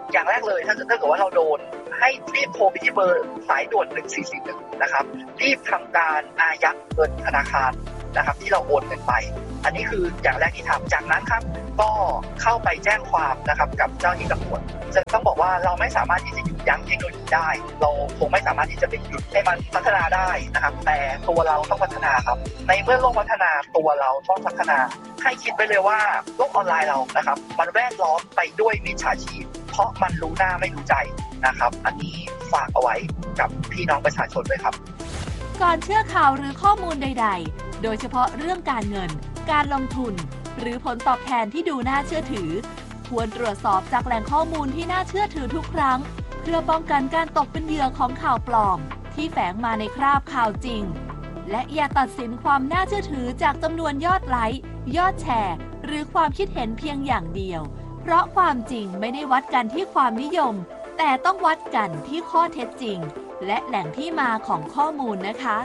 อย่างแรกเลยถ้าเกิดถ้าเกิดว่าเราโดนให้รีบโทรไปที่เบอร์สายด่วนหนึ่งสี่สี่หนึ่งนะครับรีบทำการอายัดเงินธนาคารนะครับที่เราโอนเงินไปอันนี้คืออย่างแรกที่ทำจากนั้นครับก็เข้าไปแจ้งความนะครับกับเจ้าหน้าที่ตำรวจจะต้องบอกว่าเราไม่สามารถที่จะหยุดยั้งเทคโนโลยีได้เราคงไม่สามารถที่จะไปหยุดให้มันพัฒนาได้นะครับแต่ตัวเราต้องพัฒนาครับในเมื่อโลกพัฒนาตัวเราต้องพัฒนาให้คิดไปเลยว่าโลกออนไลน์เรานะครับมันแวดล้อมไปด้วยมิจฉาชีพเพราะมันรู้หน้าไม่รู้ใจนะครับอันนี้ฝากเอาไว้กับพี่น้องประชาชนด้วยครับ
ก่อนเชื่อข่าวหรือข้อมูลใดๆโดยเฉพาะเรื่องการเงินการลงทุนหรือผลตอบแทนที่ดูน่าเชื่อถือควรตรวจสอบจากแหล่งข้อมูลที่น่าเชื่อถือทุกครั้งเพื่อป้องกันการตกเป็นเหยื่อของข่าวปลอมที่แฝงมาในคราบข่าวจริงและอย่าตัดสินความน่าเชื่อถือจากจำนวนยอดไลค์ยอดแชร์หรือความคิดเห็นเพียงอย่างเดียวเพราะความจริงไม่ได้วัดกันที่ความนิยมแต่ต้องวัดกันที่ข้อเท็จจริงและแหล่งที่มาของข้อมูลนะคะ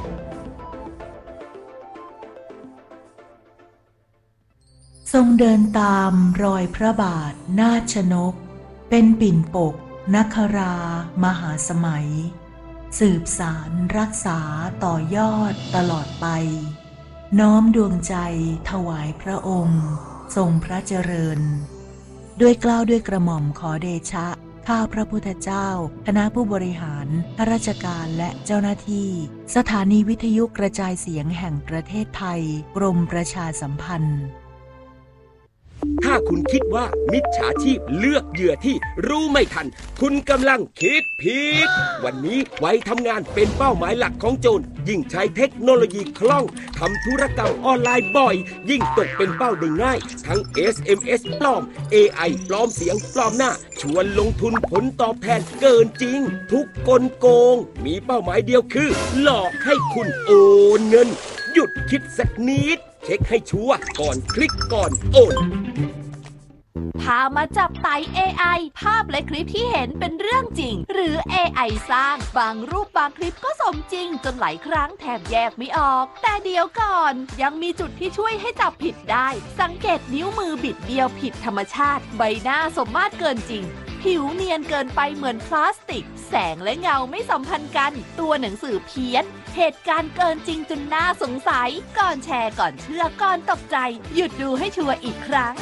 ทรงเดินตามรอยพระบาทนาชนกเป็นปิ่นปกนครามหาสมัยสืบสารรักษาต่อยอดตลอดไปน้อมดวงใจถวายพระองค์ทรงพระเจริญด้วยเกล้าด้วยกระหม่อมขอเดชะข้าพระพุทธเจ้าคณะผู้บริหารข้าราชการและเจ้าหน้าที่สถานีวิทยุกระจายเสียงแห่งประเทศไทยกรมประชาสัมพันธ์
ถ้าคุณคิดว่ามิจฉาชีพเลือกเหยื่อที่รู้ไม่ทันคุณกำลังคิดผิดวันนี้ไว้ทำงานเป็นเป้าหมายหลักของโจรยิ่งใช้เทคโนโลยีคล่องทำธุรกรรมออนไลน์บ่อยยิ่งตกเป็นเป้าได้ง่ายทั้ง เอส เอ็ม เอส ปลอม เอ ไอ ปลอมเสียงปลอมหน้าชวนลงทุนผลตอบแทนเกินจริงทุกกลโกงมีเป้าหมายเดียวคือหลอกให้คุณโอนเงินหยุดคิดสักนิดเช็คให้ชัวร์ก่อนคลิกก่อนโอน
พามาจับไต่ เอ ไอ ภาพและคลิปที่เห็นเป็นเรื่องจริงหรือ เอ ไอ สร้างบางรูปบางคลิปก็สมจริงจนหลายครั้งแทบแยกไม่ออกแต่เดี๋ยวก่อนยังมีจุดที่ช่วยให้จับผิดได้สังเกตนิ้วมือบิดเบี้ยวผิดธรรมชาติใบหน้าสมมาตรเกินจริงผิวเนียนเกินไปเหมือนพลาสติกแสงและเงาไม่สัมพันธ์กันตัวหนังสือเพี้ยนเหตุการณ์เกินจริงจนน่าสงสัยก่อนแชร์ก่อนเชื่อก่อนตกใจหยุดดูให้ชัวร์อีกครั้ง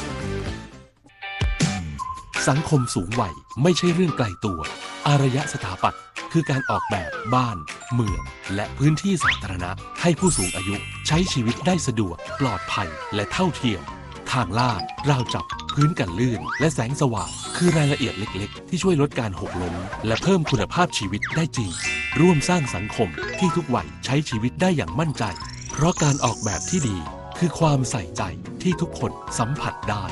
สังคมสูงวัยไม่ใช่เรื่องไกลตัวอารยสถาปัตย์คือการออกแบบบ้านเมืองและพื้นที่สาธารณะให้ผู้สูงอายุใช้ชีวิตได้สะดวกปลอดภัยและเท่าเทียมทางลาดราวจับพื้นกันลื่นและแสงสว่างคือรายละเอียดเล็กๆที่ช่วยลดการหกล้มและเพิ่มคุณภาพชีวิตได้จริงร่วมสร้างสังคมที่ทุกวัยใช้ชีวิตได้อย่างมั่นใจเพราะการออกแบบที่ดีคือความใส่ใจที่ทุกคนสัมผัสได้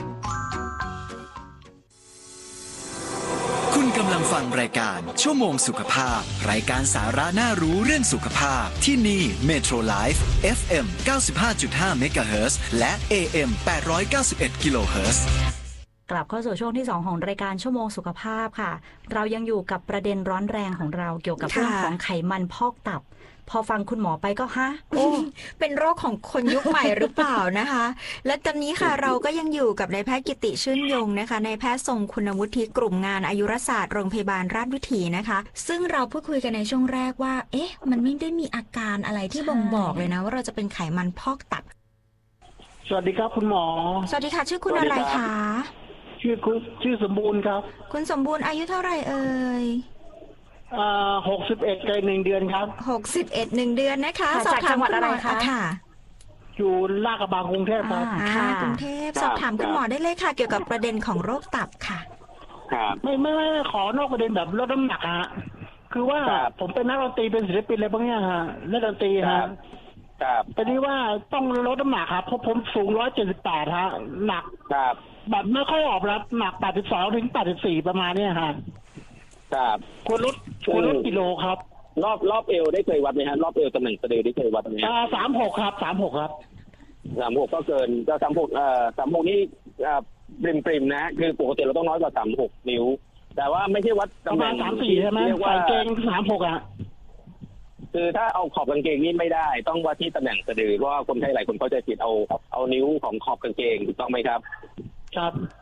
คุณกำลังฟังรายการชั่วโมงสุขภาพรายการสาระน่ารู้เรื่องสุขภาพที่นี่ Metro Life เอฟ เอ็ม เก้าสิบห้าจุดห้า เมกะเฮิรตซ์และ เอ เอ็ม แปดร้อยเก้าสิบเอ็ด กิโลเฮิรตซ์
กลับเข้าสู่ช่วงที่สองของรายการชั่วโมงสุขภาพค่ะเรายังอยู่กับประเด็นร้อนแรงของเราเกี่ยวกับเรื่องของไขมันพอกตับพอฟังคุณหมอไปก็ฮะโอ้
เป็นโรคของคนยุคใหม่หรือเปล่านะคะและตอนนี้ค่ะเราก็ยังอยู่กับนายแพทย์กิติชื่นยงนะคะนายแพทย์ทรงคุณวุฒิกลุ่มงานอายุรศาสตร์โรงพยาบาลราชวิถีนะคะซึ่งเราพูดคุยกันในช่วงแรกว่าเอ๊ะมันไม่ได้มีอาการอะไรที่บ่งบอกเลยนะว่าเราจะเป็นไขมันพอกตับ
สวัสดีครับคุณหมอ
สวัสดีค่ะชื่อคุณอะไรคะ
ชื่อคุณชื่อสมบูรณ์ครับ
คุณสมบูรณ์อายุเท่าไหร่เอ่ย
อ่าหกสิบเอ็ดกับหนึ่งเดือนครับ
หกสิบเอ็ดหนึ่งเดือนนะคะ
สอบถามคุณหมอคะ
ค่ะ
อยู่ลาดกระบังกรุงเทพครับ
ค่ะกรุงเทพสอบถามคุณหมอได้เลยค่ะเกี่ยวกับประเด็นของโรคตับค่ะ
ครับไม่ไม่ไม่ขอนอกประเด็นแบบลดน้ำหนักฮะคือว่าผมเป็นนักดนตรีเป็นศิลปินอะไรบางอย่างฮะเล่นดนตรีฮะ
ครับ
ตอนนี้ว่าต้องลดน้ำหนักครับเพราะผมสูงร้อยเจ็ดสิบแปดฮะหนัก
ครับ
แบบไม่ค่อยออกรับหนักแปดสิบสองถึงแปดสิบสี่ประมาณนี้ฮะ
ครับ
ควรลดควรลดกิโลครับ
รอบรอบเอวได้เคยวัดไหมฮะรอบเอวตำแหน่งสะดือได้เคยวัดไหม
อ่าสามหกครับสามหกครับ
สามหกก็เกินก็สามหกเอ่อสามหกนี่อ่าปริมปริมนะคือปกติเราต้องน้อยกว่าสามหกนิ้วแต่ว่าไม่ใช่วัด
ตำแหน่งสามสี่ใช่ไหมใส่เกงสามหกอ่ะ
คือถ้าเอาขอบกางเกงนี่ไม่ได้ต้องวัดที่ตำแหน่งสะดือเพราะว่าคนไทยหลายคนเขาจะผิดเอาเอานิ้วของขอบกางเกงถูกต้องไหมครับ
ครับ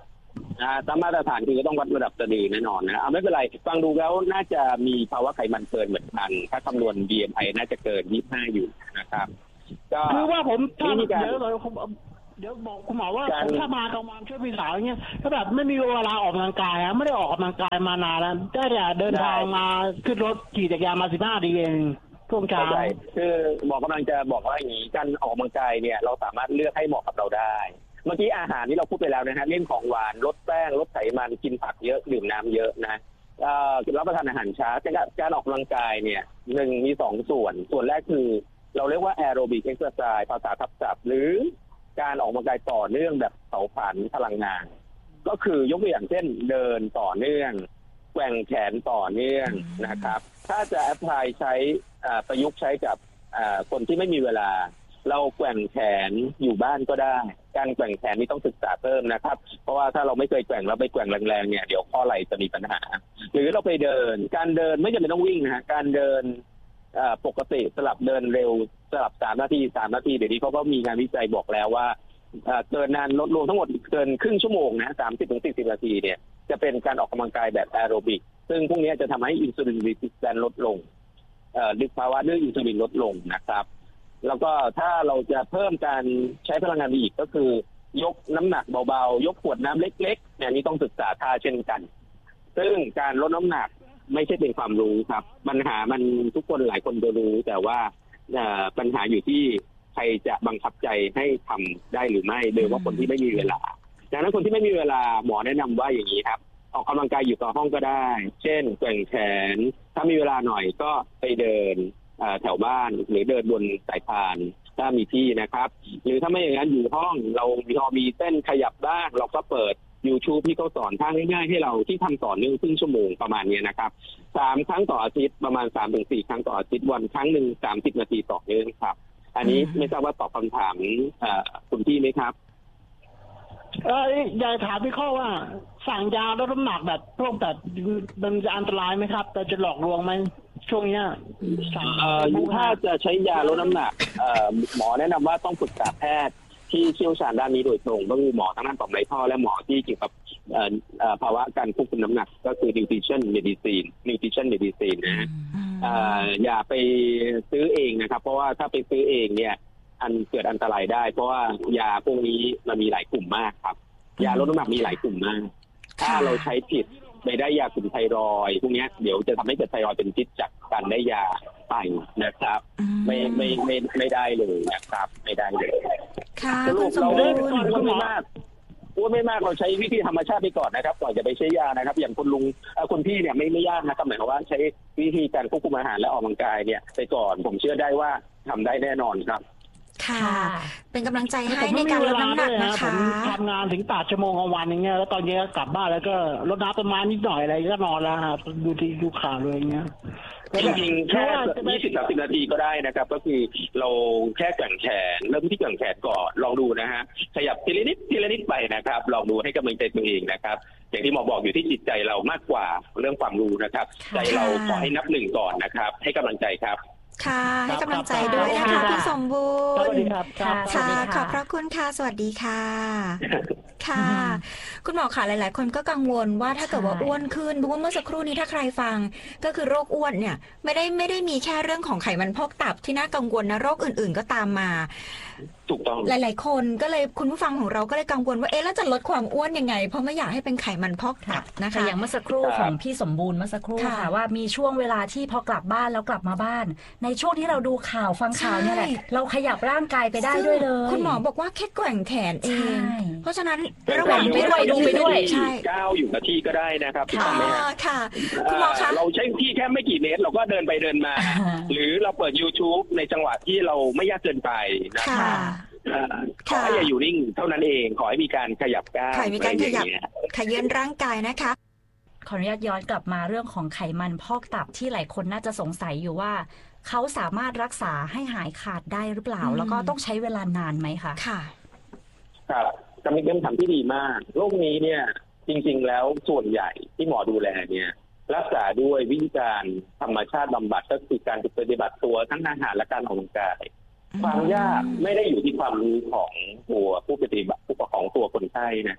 อ่าตามมาตรฐานคือก็ต้องวัดระดับสะดือแน่นอนนะเอาไม่เป็นไรฟังดูแล้วน่าจะมีภาวะไขมันเกินเหมือนกันถ้าคำนวณ บี เอ็ม ไอ น่าจะเกินยี่สิบห้าอยู่นะครับก็
คือว่าผมถ้า
วิธีการ
เดี๋ยวเราเดี๋ยวบอกคุณหมอว่าผมถ้ามากลางวันช่วยพี่สาวอย่างเงี้ยถ้าแบบไม่มีเวลาออกกำลังกายอะไม่ได้ออกกำลังกายมานานแล้วได้แต่เดินทางมาขึ้นรถขี่จักรยานมาสิบห้านาทีเองช่วงเช้า
คือบอกกำลังจะบอกว่าอย่างนี้การออกกำลังกายเนี่ยเราสามารถเลือกให้เหมาะกับเราได้เมื่อกี้อาหารที่เราพูดไปแล้วนะฮะเรื่องของหวานลดแป้งลดไขมันกินผักเยอะดื่มน้ำเยอะนะเอ่อรับประทานอาหารช้าการการออกกำลังกายเนี่ยหนึ่งมีสองส่วนส่วนแรกคือเราเรียกว่าแอโรบิกเอ็กซ์เซอร์ไซส์ภาษาทับศัพท์หรือการออกกำลังกายต่อเนื่องแบบเผาผลาญพลังงานก็คือยกตัวอย่างเช่นเดินต่อเนื่องแกว่งแขนต่อเนื่องนะครับถ้าจะแอพพลายใช้ประยุกต์ใช้กับคนที่ไม่มีเวลาเราแกว่งแขนอยู่บ้านก็ได้การแกว่งแขนนี่ต้องศึกษาเพิ่มนะครับเพราะว่าถ้าเราไม่เคยแกว่งแล้วไปแกว่งแรงๆเนี่ยเดี๋ยวข้อไหล่จะมีปัญหาหรือเราไปเดินการเดินไม่จำเป็นต้องวิ่งนะฮะการเดินปกติสลับเดินเร็วสลับสามนาทีสามนาทีเดี๋ยวนี้เขาก็มีงานวิจัยบอกแล้วว่าเกินนานลดรวมทั้งหมดเกินครึ่งชั่วโมงนะสามสิบถึงสี่สิบนาทีเนี่ยจะเป็นการออกกำลังกายแบบแอโรบิกซึ่งพวกนี้จะทำให้อินซูลินรีสิสแตนซ์ลดลงเอ่อดึกภาวะดื้ออินซูลินลดลงนะครับแล้วก็ถ้าเราจะเพิ่มการใช้พลังงานอีกก็คือยกน้ำหนักเบาๆยกขวดน้ำเล็กๆเนี่ยนี่ต้องศึกษาท่าเช่นกันซึ่งการลดน้ำหนักไม่ใช่เป็นความรู้ครับปัญหามันทุกคนหลายคนจะรู้แต่ว่าปัญหาอยู่ที่ใครจะบังคับใจให้ทำได้หรือไม่โดยว่าคนที่ไม่มีเวลาดังนั้นคนที่ไม่มีเวลาหมอแนะนำว่าอย่างนี้ครับออกกำลังกายอยู่กับห้องก็ได้เช่นแกว่งแขนถ้ามีเวลาหน่อยก็ไปเดินแถวบ้านหรือเดินบนสายพานถ้ามีที่นะครับหรือถ้าไม่อย่างนั้นอยู่ห้องเราพอมีเต้นขยับบ้างเราก็เปิด YouTube ที่เขาสอนท่าง่ายๆให้เราที่ทำต่อเนื่องครึ่งชั่วโมงประมาณนี้นะครับสามครั้งต่ออาทิตย์ประมาณ สามถึงสี่ ครั้งต่ออาทิตย์วันครั้งหนึ่งสามสิบนาทีต่อเนื่องครับอันนี้ไม่ทราบว่าตอบคำถามคุณพี่ไหมครับ
เอออยากถามพี่ข้อว่าสั่งยาลดน้ำหนักแบบพวกแบบมันจะอันตรายไหมครับแต่จะหลอกลวงไหมช่วงนี้
ถ้าจะใช้ยาลดน้ำหนักหมอแนะนำว่าต้องปรึกษาแพทย์ที่เชี่ยวชาญด้านนี้โดยตรงก็คือหมอทางด้านต่อมไรท่อและหมอที่เกี่ยวกับภาวะการควบคุมน้ำหนักก็คือ nutrition medicine nutrition medicine นะอย่าไปซื้อเองนะครับเพราะว่าถ้าไปซื้อเองเนี่ยอันเกิดอันตรายได้เพราะว่ายาพวกนี้มันมีหลายกลุ่มมากครับยาลดน้ำหนักมีหลายกลุ่มมากถ้าเราใช้ผิดไปได้ยากลุ่มไทรอยด์พวกนี้เดี๋ยวจะทำให้เกิดไทรอยด์เป็นพิษจากการได้ยาไปนะครับไม่ไม่ไม่ไม่ได้เลยนะครับไม่ได้เลยสรุปเราพูดไม่มากพูดไม่มากเราใช้วิธีธรรมชาติไปก่อนนะครับก่อนจะไปใช้ยานะครับอย่างคุณลุงคุณพี่เนี่ยไม่ไม่ยากนะครับหมายความว่าใช้วิธีการควบคุมอาหารและออกกำลังกายเนี่ยไปก่อนผมเชื่อได้ว่าทำได้แน่นอนครับ
ค่ะเป็นกำลังใจให้ในการลดน้ำหนักนะคะ
ผมทำงานถึงแปดชั่วโมงต่อวันอย่างเงี้ยแล้วตอนเย็นกลับบ้านแล้วก็รดน้ำต้นไม้นิดหน่อยอะไรก็นอนแล้วครับดูทีดูข่าวเลยอย่างเงี้ย
จริงๆแค่ยี่สิบ สามสิบนาทีก็ได้นะครับก็คือเราแค่แกว่งแขนเริ่มที่แกว่งแขนก่อนลองดูนะฮะขยับทีละนิดทีละนิดไปนะครับลองดูให้กำลังใจตัวเองนะครับอย่างที่หมอบอกอยู่ที่จิตใจเรามากกว่าเรื่องความรู้นะครับใจเราขอให้นับหนึ่งก่อนนะครับให้กำลังใจครับ
ค่ะให้กำลังใจด้วยนะคะพี่สมบูรณ์
สวัสดีครับ
ค่ะขอบพระคุณค่ะสวัสดีค่ะค่ะคุณหมอค่ะหลายๆคนก็กังวลว่าถ้าเกิดว่าอ้วนขึ้นเพราะว่าเมื่อสักครู่นี้ถ้าใครฟังก็คือโรคอ้วนเนี่ยไม่ได้ไม่ได้มีแค่เรื่องของไขมันพอกตับที่น่ากังวลนะโรคอื่นๆก็ตามมา
ถูกต้อง
หลายๆคนก็เลยคุณผู้ฟังของเราก็เลยกังวลว่าเอ๊ะแล้วจะลดความอ้วนยังไงเพราะไม่อยากให้เป็นไขมันพอกตับนะคะ
อย่างเมื่อสักครู่ของพี่สมบูรณ์เมื่อสักครู่ค่ะว่ามีช่วงเวลาที่พอกลับบ้านแล้วกลับมาบ้านในช่วงที่เราดูข่าวฟังข่าวเนี่ยแหละเราขยับร่างกายไปได้ด้วยเลย
คุณหมอบอกว่าแค่แกว่งแขนเองเพราะฉะนั้น
ระหว่างไปด้วยดูไปด้วยใช่ก้าวอยู่กับที่ก็ได้นะครับ
ถูกต้องไหมค่ะคุณหมอคะ
เราใช้ที่แค่ไม่กี่เมตรเราก็เดินไปเดินมาหรือเราเปิด YouTube ในจังหวะที่เราไม่ยากเกินไปนะครับขอให้อย่าอยู่นิ่งเท่านั้นเองขอให้มีการขยับก้าว
ขอให้มีการขยับขยื่นร่างกายนะคะ
ขออนุญาตย้อนกลับมาเรื่องของไขมันพอกตับที่หลายคนน่าจะสงสัยอยู่ว่าเขาสามารถรักษาให้หายขาดได้หรือเปล่าแล้วก็ต้องใช้เวลานานไหมคะ
ค่ะ
ครับกำลังเป็นคำถามที่ดีมากโรคนี้เนี่ยจริงๆแล้วส่วนใหญ่ที่หมอดูแลเนี่ยรักษาด้วยวิธีการธรรมชาติบำบัดก็คือการปฏิบัติตัวทั้งอาหารและการออกกำลังกายความยากไม่ได้อยู่ที่ความรู้ของตัวผู้ปฏิบัติของตัวคนไข้นะฮะ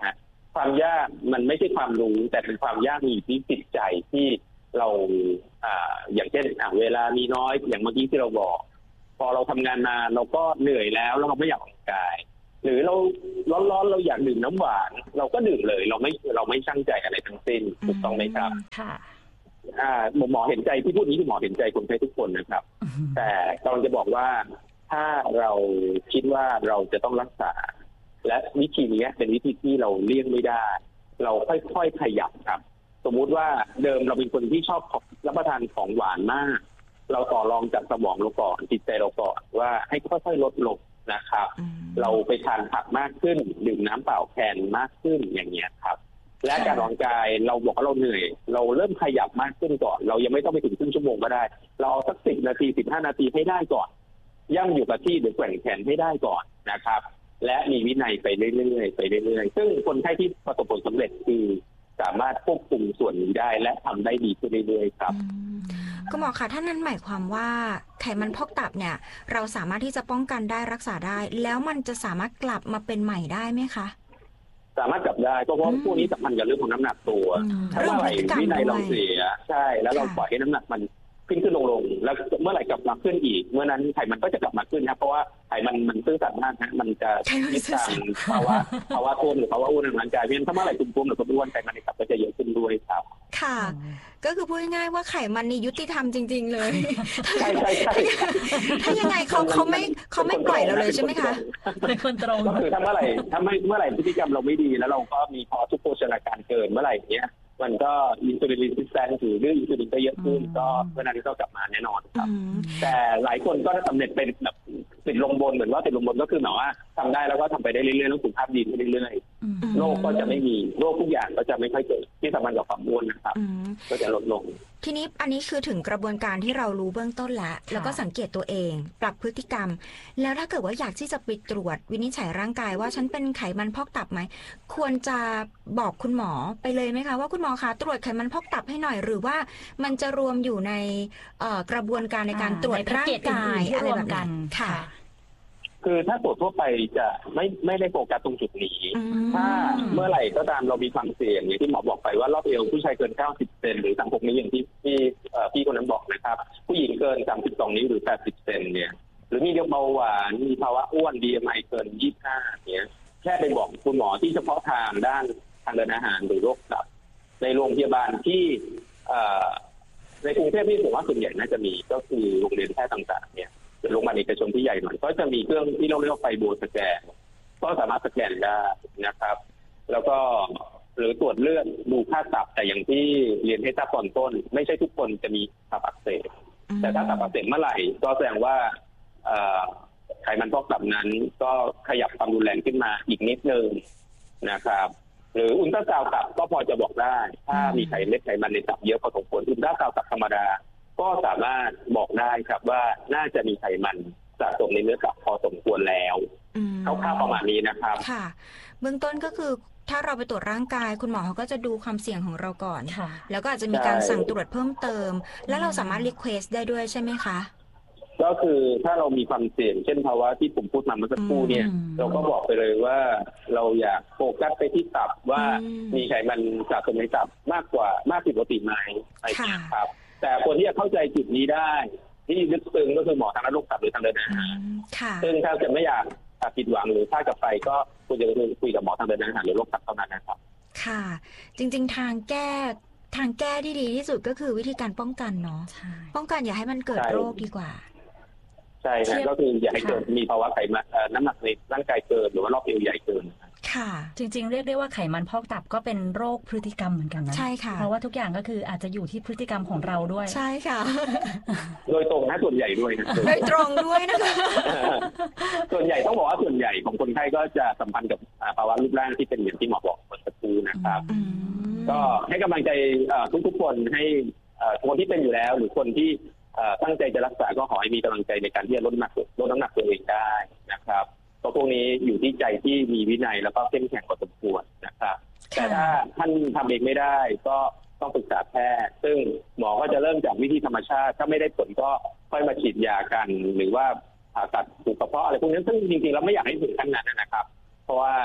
ความยากมันไม่ใช่ความรู้แต่เป็นความยากมีอยู่ที่จิตใจที่เราอ่าอย่างเช่นเวลามีน้อยอย่างเมื่อกี้ที่เราบอกพอเราทำงานมาเราก็เหนื่อยแล้วแล้วเราไม่อยากออกกำลังกายหรือเราร้อนๆเราอยากดื่มน้ำหวานเราก็ดื่มเลยเราไม่เราไม่ชั่งใจอะไรทั้งสิ้นถูกต้องไหมครับ
ค่ะ
อ่าหมอเห็นใจที่พูดนี้คือหมอเห็นใจคนไข้ทุกคนนะครับแต่กำลังจะบอกว่าถ้าเราคิดว่าเราจะต้องรักษาและวิธีนี้เป็นวิธีที่เราเลี่ยงไม่ได้เราค่อยๆขยับครับสมมุติว่าเดิมเราเป็นคนที่ชอบรับประทานของหวานมากเราต่อรองจากสมองเราก่อนจิตใจเราก่อนว่าให้ค่อยๆลดลงนะครับเราไปทานผักมากขึ้นดื่มน้ำเปล่าแคนมากขึ้นอย่างเงี้ยครับและการออกกำลังกายเราบอกว่าเราเหนื่อยเราเริ่มขยับมากขึ้นก่อนเรายังไม่ต้องไปถึงครึ่งชั่วโมงก็ได้เราเอาสักสิบนาทีสิบห้านาทีให้ได้ก่อนย่ำอยู่กับที่หรือแกว่งแขนให้ได้ก่อนนะครับและมีวินัยไปเรื่อยๆไปเรื่อยๆซึ่งคนไข้ที่ประสบผลสำเร็จคือสามารถควบคุมส่วนนี้ได้และทำได้ดีขึ้นเรื่อยๆครับ
คุณหมอคะท่านนั้นหมายความว่าไขมันพอกตับเนี่ยเราสามารถที่จะป้องกันได้รักษาได้แล้วมันจะสามารถกลับมาเป็นใหม่ได้ไหมคะ
สามารถกลับได้เพราะว่าพวกนี้สัมพันธ์กับเรื่องของน้ำหนักตัวถ้าเมื่อไหร่วินัยเราเสียใช่แล้วเราปล่อยให้น้ำหนักมันขึ้นขึ้นลงลงแล้วเมื่อไหร่กลับมาขึ้นอีกเมื่อนั้นไขมันก็จะกลับมาขึ้นนะเพราะว่าไขมันมันซื่อสัตย์มากนะมันจะยึดตามภาวะภาวะท้วมหรือภาวะอ้วนในร่างกายเพราะฉะนั้นถ้าเมื่อไหร่ตุ้มๆหรือตุ้มอ้วนไขมันในตับก็จะเยอะขึ้นด้วยครับ
ค่ะก็คือพูดง่ายๆว่าไขมันนี่ยุติธรรมจริงๆเลย
ใช่ใช่ใช่
ถ้ายังไงเขาเขาไม่เขาไม่ปล่อยเราเลยใช่ไหมคะ
เป็นคนตรง
ก็คือถ้าเมื่อไหร่ถ้าไม่เมื่อไหร่พฤติกรรมเราไม่ดีแล้วเราก็มีพอทุกโภชนาการเกินเมื่อไหร่เนี้ยมันก็อินซูลินรีสิสแตนซ์หรือเรื่องอินซูลินก็เยอะขึ้นก็เมื่อนั้นก็กลับมาแน่นอนครับแต่หลายคนก็สำเร็จเป็นแบบติดลมบนเหมือนว่าติดลมบนก็คือหมายว่าทำได้แล้วก็ทำไปได้เรื่อยๆแล้วสุขภาพดีขึ้นเรื่อยๆโรคก็จะไม่มีโรคทุกอย่างก็จะไม่ค่อยเกิดที่สำคัญกับความอ้วนนะครับก็จะลดลง
ทีนี้อันนี้คือถึงกระบวนการที่เรารู้เบื้องต้นแล้วแล้วก็สังเกตตัวเองปรับพฤติกรรมแล้วถ้าเกิดว่าอยากที่จะไปตรวจวินิจฉัยร่างกายว่าฉันเป็นไขมันพอกตับไหมควรจะบอกคุณหมอไปเลยไหมคะว่าคุณหมอคะตรวจไขมันพอกตับให้หน่อยหรือว่ามันจะรวมอยู่ในกระบวนการในการตรวจร่างกายอะไรแบบนั้นค่ะ
คือถ้าตรวจทั่วไปจะไม่ไม่ได้โฟกัสตรงจุดนี้ถ้าเมื่อไหร่ก็ตามเรามีความเสี่ยงอย่างที่หมอบอกไปว่ารอบเอวผู้ชายเกินเก้าสิบเซนหรือสามสิบหกนิ้วอย่างที่ที่พี่คนนั้นบอกนะครับผู้หญิงเกินสามสิบสองนิ้วหรือแปดสิบเซนเนี่ยหรือมีเบาหวานมีภาวะอ้วน บี เอ็ม ไอ เกินยี่สิบห้าเนี่ยแค่ไปบอกคุณหมอที่เฉพาะทางด้านทางเดินอาหารหรือโรคตับในโรงพยาบาลที่ในกรุงเทพที่ผมว่าส่วนใหญ่น่าจะมีก็คือโรงเรียนแพทย์ต่างๆเนี่ยหรือโรงพยาบาลเอกชนที่ใหญ่หน่อยก็จะมีเครื่องที่เราเรียกว่าไฟโบสแกนก็สามารถสแกนได้นะครับแล้วก็หรือตรวจเลือดดูค่าตับแต่อย่างที่เรียนให้ทราบตอนต้นไม่ใช่ทุกคนจะมีตับอักเสบแต่ถ้าตับอักเสบเมื่อไหร่ก็แสดงว่าไขมันพอกตับนั้นก็ขยับความรุนแรงขึ้นมาอีกนิดนึงนะครับหรืออุลตราซาวด์ตับก็พอจะบอกได้ถ้ามีไขเม็ดไขมันในตับเยอะพอสมควรอุลตราซาวด์ตับธรรมดาก็สามารถบอกได้ครับว่าน่าจะมีไขมันสะสมในเนื้อตับพอสมควรแล้วคร่าวๆประมาณนี้นะครับ
ค่ะเบื้องต้นก็คือถ้าเราไปตรวจร่างกายคุณหมอเขาก็จะดูความเสี่ยงของเราก่อนแล้วก็อาจจะมีการสั่งตรวจเพิ่มเติมแล้วเราสามารถรีเควสได้ด้วยใช่ไหมคะ
ก็คือถ้าเรามีความเสี่ยงเช่นภาวะที่ผมพูดมาเมื่อสักครู่เนี่ยเราก็บอกไปเลยว่าเราอยากโฟกัสไปที่ตับว่ามีไขมันสะสมในตับมากกว่ามากผิดปกติไหมอะไรอย่างเงี้ยครับแต่คนที่จะเข้าใจจุดนี้ได้ที่ลึกซึ้งก็คือหมอทางโรคตับหรือทางเดินอาหารซึ่งถ้าจะไม่อยากผิดหวังหรือถ้าจะไปก็ควรจะคุยกับหมอทางเดินอาหารหรือโรคตับเท่านั้นนะครับ
ค่ะจริงๆทางแก้ทางแก้ที่ดีที่สุดก็คือวิธีการป้องกันเนาะป้องกันอย่าให้มันเกิดโรคดีกว่า
ใช่ครับก็คืออย่าให้เกิดมีภาวะไขมันน้ำหนักในร่างกายเกินหรือว่ารอบเอวใหญ่เกิน
ค่ะจริงๆเรียกได้ว่าไขมันพอกตับก็เป็นโรคพฤติกรรมเหมือนกันนะ
ใช่ค่ะ
เพราะว่าทุกอย่างก็คืออาจจะอยู่ที่พฤติกรรมของเราด้วย
ใช่ค่ะ
โดยตรงนะส่วนใหญ่ด้วยนะ
โดยตรงด้วยนะคะ
ส่วนใหญ่ต้องบอกว่าส่วนใหญ่ของคนไข้ก็จะสัมพันธ์กับภาวะรูปร่างที่เป็นอย่างที่หมอบอกเมื่อสักครู่นะครับก็ให้กำลังใจทุกๆคนให้คนที่เป็นอยู่แล้วหรือคนที่ตั้งใจจะรักษาก็ขอให้มีกำลังใจในการที่จะลดน้ำหนักลดน้ำหนักตัวเองได้นะครับเพราะพวกนี้อยู่ที่ใจที่มีวินัยแล้วก็เข้มแข็งพอสมควรนะครับแต่ถ้าท่านทำเองไม่ได้ก็ต้องปรึกษาแพทย์ซึ่งหมอก็จะเริ่มจากวิธีธรรมชาติถ้าไม่ได้ผลก็ค่อยมาฉีดยากันหรือว่าผ่าตัดผูกกระเพาะอะไรพวกนี้ซึ่งจริงๆเราไม่อยากให้ถึงขั้นนั้นนะครับเพราะว่า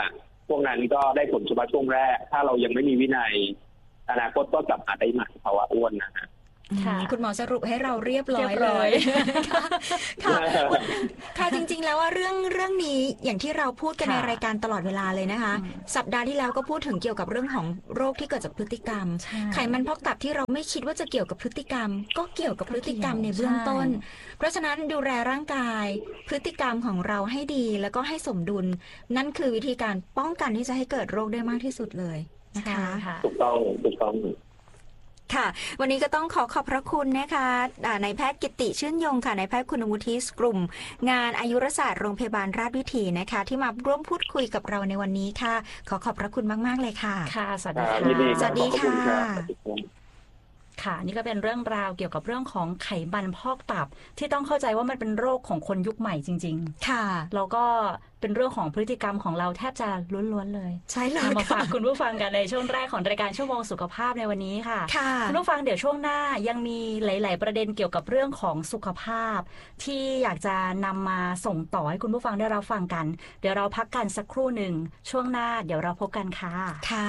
พวกนั้นก็ได้ผลเฉพาะช่วงแรกถ้าเรายังไม่มีวินัยอนาคตก็กลับมาได้ใหม่ภาวะอ้วนนะฮะ
คุณหมอสรุปให้เราเรียบร้อยเลยค่ะค่ะค่ะจริงๆแล้วว่าเรื่องเรื่องนี้อย่างที่เราพูดกันในรายการตลอดเวลาเลยนะคะสัปดาห์ที่แล้วก็พูดถึงเกี่ยวกับเรื่องของโรคที่เกิดจากพฤติกรรมไขมันพอกตับที่เราไม่คิดว่าจะเกี่ยวกับพฤติกรรมก็เกี่ยวกับพฤติกรรมในเบื้องต้นเพราะฉะนั้นดูแลร่างกายพฤติกรรมของเราให้ดีแล้วก็ให้สมดุลนั่นคือวิธีการป้องกันที่จะให้เกิดโรคได้มากที่สุดเลยนะคะ
ถูกต้องถูกต้อง
ค่ะวันนี้ก็ต้องขอขอบพระคุณนะคะนายแพทย์กิติชื่นยงค่ะนายแพทย์คุณวุฒิกลุ่มงานอายุรศาสตร์โรงพยาบาลราชวิถีนะคะที่มาร่วมพูดคุยกับเราในวันนี้ค่ะขอขอบพระคุณมากๆเลยค่ะ
ค่ะสวัสดีค่ะ
สวัสดีค่ะ
ค่ะนี่ก็เป็นเรื่องราวเกี่ยวกับเรื่องของไขมันพอกตับที่ต้องเข้าใจว่ามันเป็นโรคของคนยุคใหม่จริง
ๆค่ะ
แล้วก็เป็นเรื่องของพฤติกรรมของเราแทบจะล้วนๆเลย
ใช่เลย
มาฝากคุณผู้ฟังกันในช่วงแรกของรายการชั่วโมงสุขภาพในวันนี้ค่ะ
ค่ะ
คุณผู้ฟังเดี๋ยวช่วงหน้ายังมีหลายๆประเด็นเกี่ยวกับเรื่องของสุขภาพที่อยากจะนำมาส่งต่อให้คุณผู้ฟังได้รับฟังกันเดี๋ยวเราพักกันสักครู่หนึ่งช่วงหน้าเดี๋ยวเราพบกันค่ะ
ค่ะ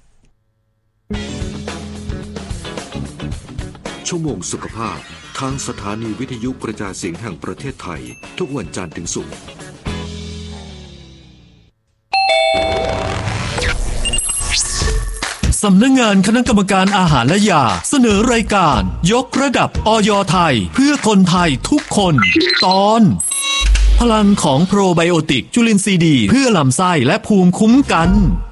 ชั่วโมงสุขภาพทางสถานีวิทยุกระจายเสียงแห่งประเทศไทยทุกวันจันทร์ถึงศุกร์
สำนักงานคณะกรรมการอาหารและยาเสนอรายการยกระดับอย.ไทยเพื่อคนไทยทุกคนตอนพลังของโปรไบโอติกจุลินทรีย์ดีเพื่อลำไส้และภูมิคุ้มกัน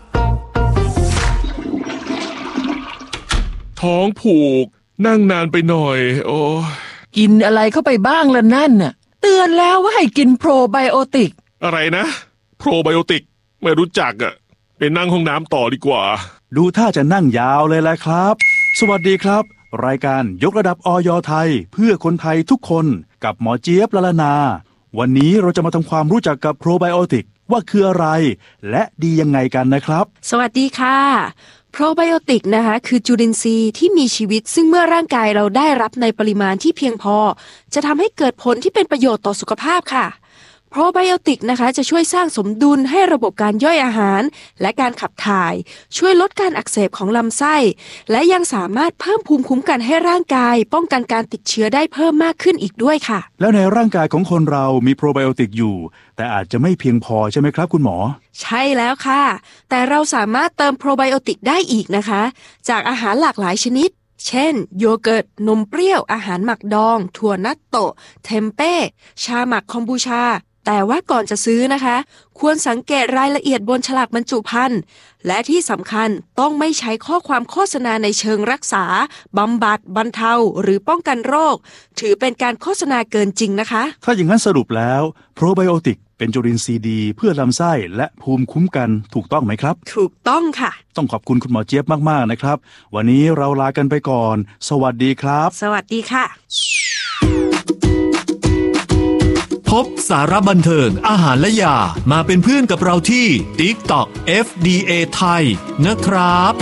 ท้องผูกนั่งนานไปหน่อยโอ้
กินอะไรเข้าไปบ้างล่ะนั่นน่ะเตือนแล้วว่าให้กินโปรไบโอติก
อะไรนะโปรไบโอติกไม่รู้จักอ่ะไปนั่งห้องน้ำต่อดีกว่า
ดูท่าจะนั่งยาวเลยแหละครับสวัสดีครับรายการยกระดับอย.ไทยเพื่อคนไทยทุกคนกับหมอเจี๊ยบละลานาวันนี้เราจะมาทำความรู้จักกับโปรไบโอติกว่าคืออะไรและดียังไงกันนะครับ
สวัสดีค่ะโปรไบโอติกนะคะคือจุลินทรีย์ที่มีชีวิตซึ่งเมื่อร่างกายเราได้รับในปริมาณที่เพียงพอจะทำให้เกิดผลที่เป็นประโยชน์ต่อสุขภาพค่ะโปรไบโอติกนะคะจะช่วยสร้างสมดุลให้ระบบการย่อยอาหารและการขับถ่ายช่วยลดการอักเสบของลำไส้และยังสามารถเพิ่มภูมิคุ้มกันให้ร่างกายป้องกันการติดเชื้อได้เพิ่มมากขึ้นอีกด้วยค่ะ
แล้วในร่างกายของคนเรามีโปรไบโอติกอยู่แต่อาจจะไม่เพียงพอใช่ไหมครับคุณหมอ
ใช่แล้วค่ะแต่เราสามารถเติมโปรไบโอติกได้อีกนะคะจากอาหารหลากหลายชนิดเช่นโยเกิร์ตนมเปรี้ยวอาหารหมักดองถั่วนัตโตะเทมเป้ชาหมักคอมบูชาแต่ว่าก่อนจะซื้อนะคะควรสังเกตรายละเอียดบนฉลากบรรจุภัณฑ์และที่สำคัญต้องไม่ใช้ข้อความโฆษณาในเชิงรักษาบำบัดบรรเทาหรือป้องกันโรคถือเป็นการโฆษณาเกินจริงนะคะ
ถ้าอย่างนั้นสรุปแล้วโปรไบโอติกเป็นจุลินทรีย์ดีเพื่อลำไส้และภูมิคุ้มกันถูกต้องไหมครับ
ถูกต้องค่ะ
ต้องขอบคุณคุณหมอเจี๊ยบมากๆนะครับวันนี้เราลากันไปก่อนสวัสดีครับ
สวัสดีค่ะ
พบสาระบันเทิงอาหารและยามาเป็นเพื่อนกับเราที่ ติ๊กต็อก เอฟ ดี เอ ไทยนะครับ